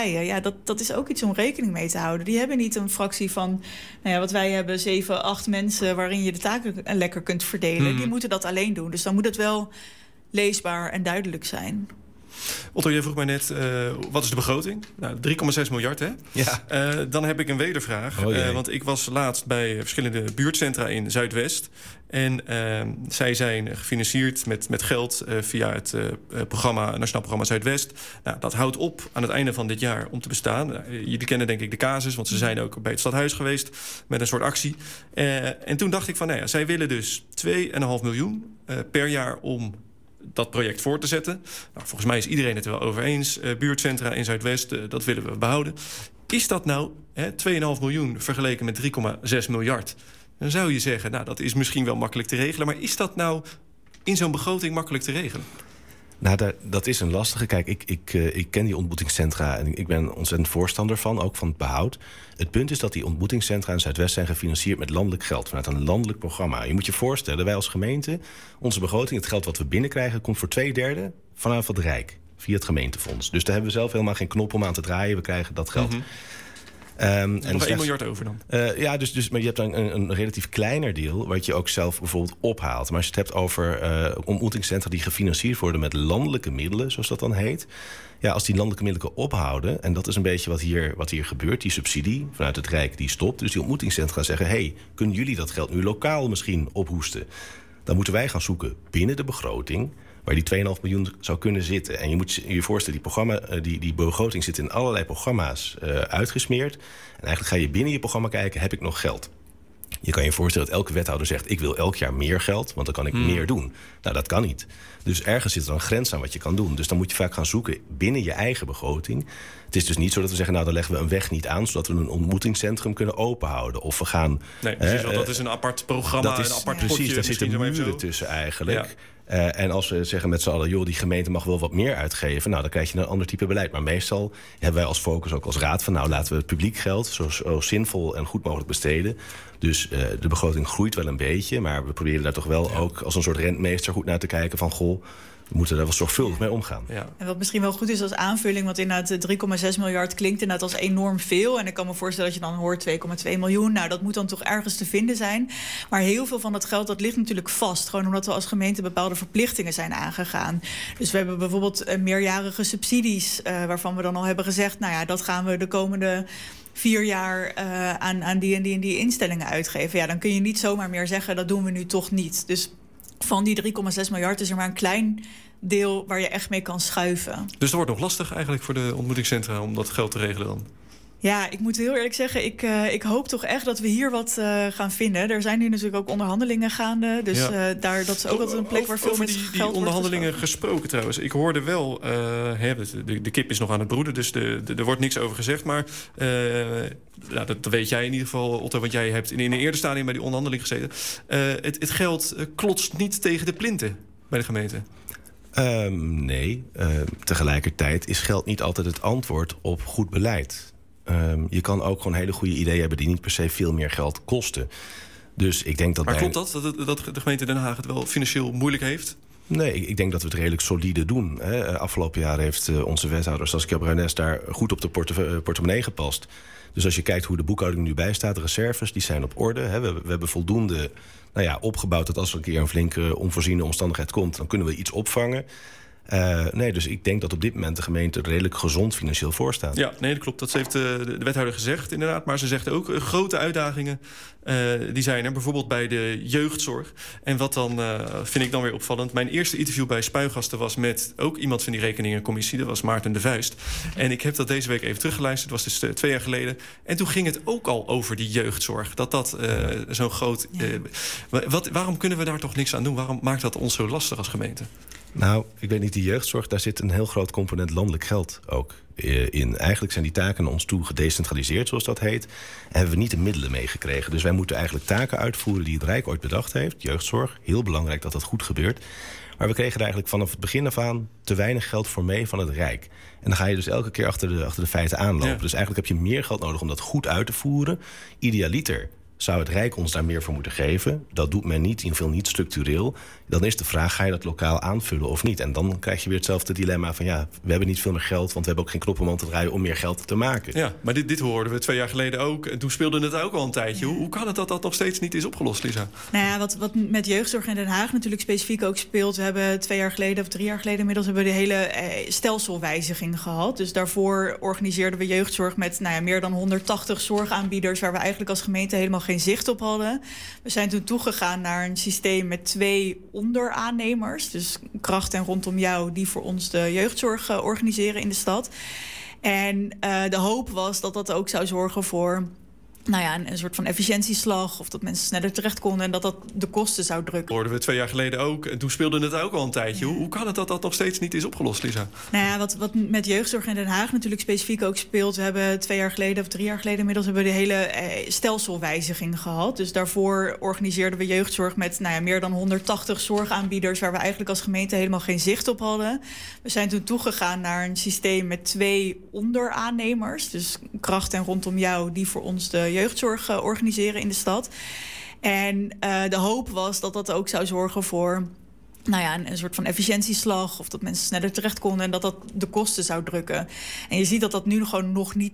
dat, dat is ook iets om rekening mee te houden. Die hebben niet een fractie van, nou ja, wat wij hebben, zeven, acht mensen waarin je de taken lekker kunt verdelen. Hmm. Die moeten dat alleen doen. Dus dan moet het wel leesbaar en duidelijk zijn. Otto, jij vroeg mij net, uh, wat is de begroting? Nou, drie komma zes miljard, hè? Ja. Uh, dan heb ik een wedervraag. Oh, uh, want ik was laatst bij verschillende buurtcentra in Zuidwest. En uh, zij zijn gefinancierd met, met geld uh, via het uh, programma, Nationaal Programma Zuidwest. Nou, dat houdt op aan het einde van dit jaar om te bestaan. Uh, jullie kennen denk ik de casus, want ze zijn ook bij het stadhuis geweest met een soort actie. Uh, en toen dacht ik van, nou ja, zij willen dus twee komma vijf miljoen uh, per jaar om dat project voor te zetten. Nou, volgens mij is iedereen het er wel over eens. Uh, buurtcentra in Zuidwest, uh, dat willen we behouden. Is dat nou hè, twee komma vijf miljoen vergeleken met drie komma zes miljard? Dan zou je zeggen, nou, dat is misschien wel makkelijk te regelen. Maar is dat nou in zo'n begroting makkelijk te regelen? Nou, dat, dat is een lastige. Kijk, ik, ik, uh, ik ken die ontmoetingscentra en ik ben ontzettend voorstander van, ook van het behoud. Het punt is dat die ontmoetingscentra in Zuidwest zijn gefinancierd met landelijk geld, vanuit een landelijk programma. Je moet je voorstellen, wij als gemeente, onze begroting, het geld wat we binnenkrijgen, komt voor twee derde vanaf het Rijk, via het gemeentefonds. Dus daar hebben we zelf helemaal geen knop om aan te draaien. We krijgen dat geld. Mm-hmm. Um, en nog slechts, één miljard over dan? Uh, ja, dus, dus, maar je hebt dan een, een relatief kleiner deel, wat je ook zelf bijvoorbeeld ophaalt. Maar als je het hebt over uh, ontmoetingscentra die gefinancierd worden met landelijke middelen, zoals dat dan heet. Ja, als die landelijke middelen ophouden, en dat is een beetje wat hier, wat hier gebeurt, die subsidie vanuit het Rijk die stopt. Dus die ontmoetingscentra zeggen, hé, hey, kunnen jullie dat geld nu lokaal misschien ophoesten? Dan moeten wij gaan zoeken binnen de begroting waar die twee komma vijf miljoen zou kunnen zitten. En je moet je voorstellen, die, programma, die, die begroting zit in allerlei programma's uh, uitgesmeerd. En eigenlijk ga je binnen je programma kijken, heb ik nog geld? Je kan je voorstellen dat elke wethouder zegt, ik wil elk jaar meer geld, want dan kan ik hmm. meer doen. Nou, dat kan niet. Dus ergens zit er een grens aan wat je kan doen. Dus dan moet je vaak gaan zoeken binnen je eigen begroting. Het is dus niet zo dat we zeggen, nou, dan leggen we een weg niet aan, zodat we een ontmoetingscentrum kunnen openhouden. Of we gaan. Nee, precies, uh, dat is een apart programma, dat is, een apart precies, potje. Daar zitten muren tussen eigenlijk. Ja. Uh, en als we zeggen met z'n allen, joh, die gemeente mag wel wat meer uitgeven, nou, dan krijg je een ander type beleid. Maar meestal hebben wij als focus ook als raad van, nou, laten we het publiek geld zo, zo zinvol en goed mogelijk besteden. Dus uh, de begroting groeit wel een beetje, maar we proberen daar toch wel ja. ook als een soort rentmeester goed naar te kijken van, goh, we moeten daar wel zorgvuldig mee omgaan. Ja. En wat misschien wel goed is als aanvulling, want inderdaad drie komma zes miljard klinkt inderdaad als enorm veel. En ik kan me voorstellen dat je dan hoort twee komma twee miljoen. Nou, dat moet dan toch ergens te vinden zijn. Maar heel veel van dat geld, dat ligt natuurlijk vast. Gewoon omdat we als gemeente bepaalde verplichtingen zijn aangegaan. Dus we hebben bijvoorbeeld uh, meerjarige subsidies, uh, waarvan we dan al hebben gezegd, nou ja, dat gaan we de komende vier jaar uh, aan, aan die en die en die instellingen uitgeven. Ja, dan kun je niet zomaar meer zeggen, dat doen we nu toch niet. Dus van die drie komma zes miljard is er maar een klein deel waar je echt mee kan schuiven. Dus het wordt nog lastig eigenlijk voor de ontmoetingscentra om dat geld te regelen dan? Ja, ik moet heel eerlijk zeggen, ik, uh, ik hoop toch echt dat we hier wat uh, gaan vinden. Er zijn nu natuurlijk ook onderhandelingen gaande. Dus ja. uh, daar, dat is ook altijd een plek waar veel over met die, geld die onderhandelingen gesproken trouwens. Ik hoorde wel, uh, hè, de, de kip is nog aan het broeden, dus de, de, er wordt niks over gezegd. Maar uh, nou, dat, dat weet jij in ieder geval, Otto, want jij hebt in, in een eerder stadium bij die onderhandeling gezeten. Uh, het, het geld uh, klotst niet tegen de plinten bij de gemeente. Um, nee, uh, tegelijkertijd is geld niet altijd het antwoord op goed beleid. Um, je kan ook gewoon hele goede ideeën hebben die niet per se veel meer geld kosten. Dus ik denk dat maar bij... klopt dat, dat, dat de gemeente Den Haag het wel financieel moeilijk heeft? Nee, ik, ik denk dat we het redelijk solide doen. Hè. Afgelopen jaar heeft uh, onze wethouder Saskia Bruines daar goed op de porte- portemonnee gepast. Dus als je kijkt hoe de boekhouding nu bij staat, de reserves, die zijn op orde. Hè. We, we hebben voldoende nou ja, opgebouwd dat als er een keer een flinke onvoorziene omstandigheid komt, dan kunnen we iets opvangen. Uh, nee, dus ik denk dat op dit moment de gemeente redelijk gezond financieel voor staat. Ja, nee, dat klopt. Dat heeft uh, de wethouder gezegd, inderdaad. Maar ze zegt ook, uh, grote uitdagingen uh, die zijn er. Bijvoorbeeld bij de jeugdzorg. En wat dan, uh, vind ik dan weer opvallend. Mijn eerste interview bij Spuigasten was met ook iemand van die rekeningencommissie. Dat was Maarten de Vuist. En ik heb dat deze week even teruggeluisterd. Dat was dus uh, twee jaar geleden. En toen ging het ook al over die jeugdzorg. Dat dat uh, zo'n groot... Uh, wat, waarom kunnen we daar toch niks aan doen? Waarom maakt dat ons zo lastig als gemeente? Nou, ik weet niet, die jeugdzorg, daar zit een heel groot component landelijk geld ook in. Eigenlijk zijn die taken naar ons toe gedecentraliseerd, zoals dat heet. En hebben we niet de middelen meegekregen. Dus wij moeten eigenlijk taken uitvoeren die het Rijk ooit bedacht heeft. Jeugdzorg, heel belangrijk dat dat goed gebeurt. Maar we kregen er eigenlijk vanaf het begin af aan te weinig geld voor mee van het Rijk. En dan ga je dus elke keer achter de, achter de feiten aanlopen. Ja. Dus eigenlijk heb je meer geld nodig om dat goed uit te voeren. Idealiter zou het Rijk ons daar meer voor moeten geven. Dat doet men niet, in ieder geval niet structureel. Dan is de vraag, ga je dat lokaal aanvullen of niet? En dan krijg je weer hetzelfde dilemma van... ja, we hebben niet veel meer geld, want we hebben ook geen knop om aan te draaien... om meer geld te maken. Ja, maar dit, dit hoorden we twee jaar geleden ook. En toen speelde het ook al een tijdje. Hoe, hoe kan het dat dat nog steeds niet is opgelost, Lisa? Nou ja, wat, wat met jeugdzorg in Den Haag natuurlijk specifiek ook speelt... we hebben twee jaar geleden of drie jaar geleden inmiddels... hebben we de hele eh, stelselwijziging gehad. Dus daarvoor organiseerden we jeugdzorg met nou ja, meer dan honderdtachtig zorgaanbieders... waar we eigenlijk als gemeente helemaal geen zicht op hadden. We zijn toen toegegaan naar een systeem met twee onderaannemers. Dus Kracht en Rondom Jou, die voor ons de jeugdzorg uh, organiseren in de stad. En uh, de hoop was dat dat ook zou zorgen voor... nou ja, een, een soort van efficiëntieslag... of dat mensen sneller terecht konden... en dat dat de kosten zou drukken. Hoorden we twee jaar geleden ook. En toen speelde het ook al een tijdje. Hoe, hoe kan het dat dat nog steeds niet is opgelost, Lisa? Nou ja, wat, wat met jeugdzorg in Den Haag natuurlijk specifiek ook speelt... we hebben twee jaar geleden of drie jaar geleden inmiddels... hebben we de hele eh, stelselwijziging gehad. Dus daarvoor organiseerden we jeugdzorg met nou ja, meer dan honderdtachtig zorgaanbieders... waar we eigenlijk als gemeente helemaal geen zicht op hadden. We zijn toen toegegaan naar een systeem met twee onderaannemers. Dus Kracht en Rondom Jou, die voor ons de jeugdzorg uh, organiseren in de stad. En uh, de hoop was dat dat ook zou zorgen voor... nou ja, een, een soort van efficiëntieslag... of dat mensen sneller terecht konden... en dat dat de kosten zou drukken. En je ziet dat dat nu gewoon nog niet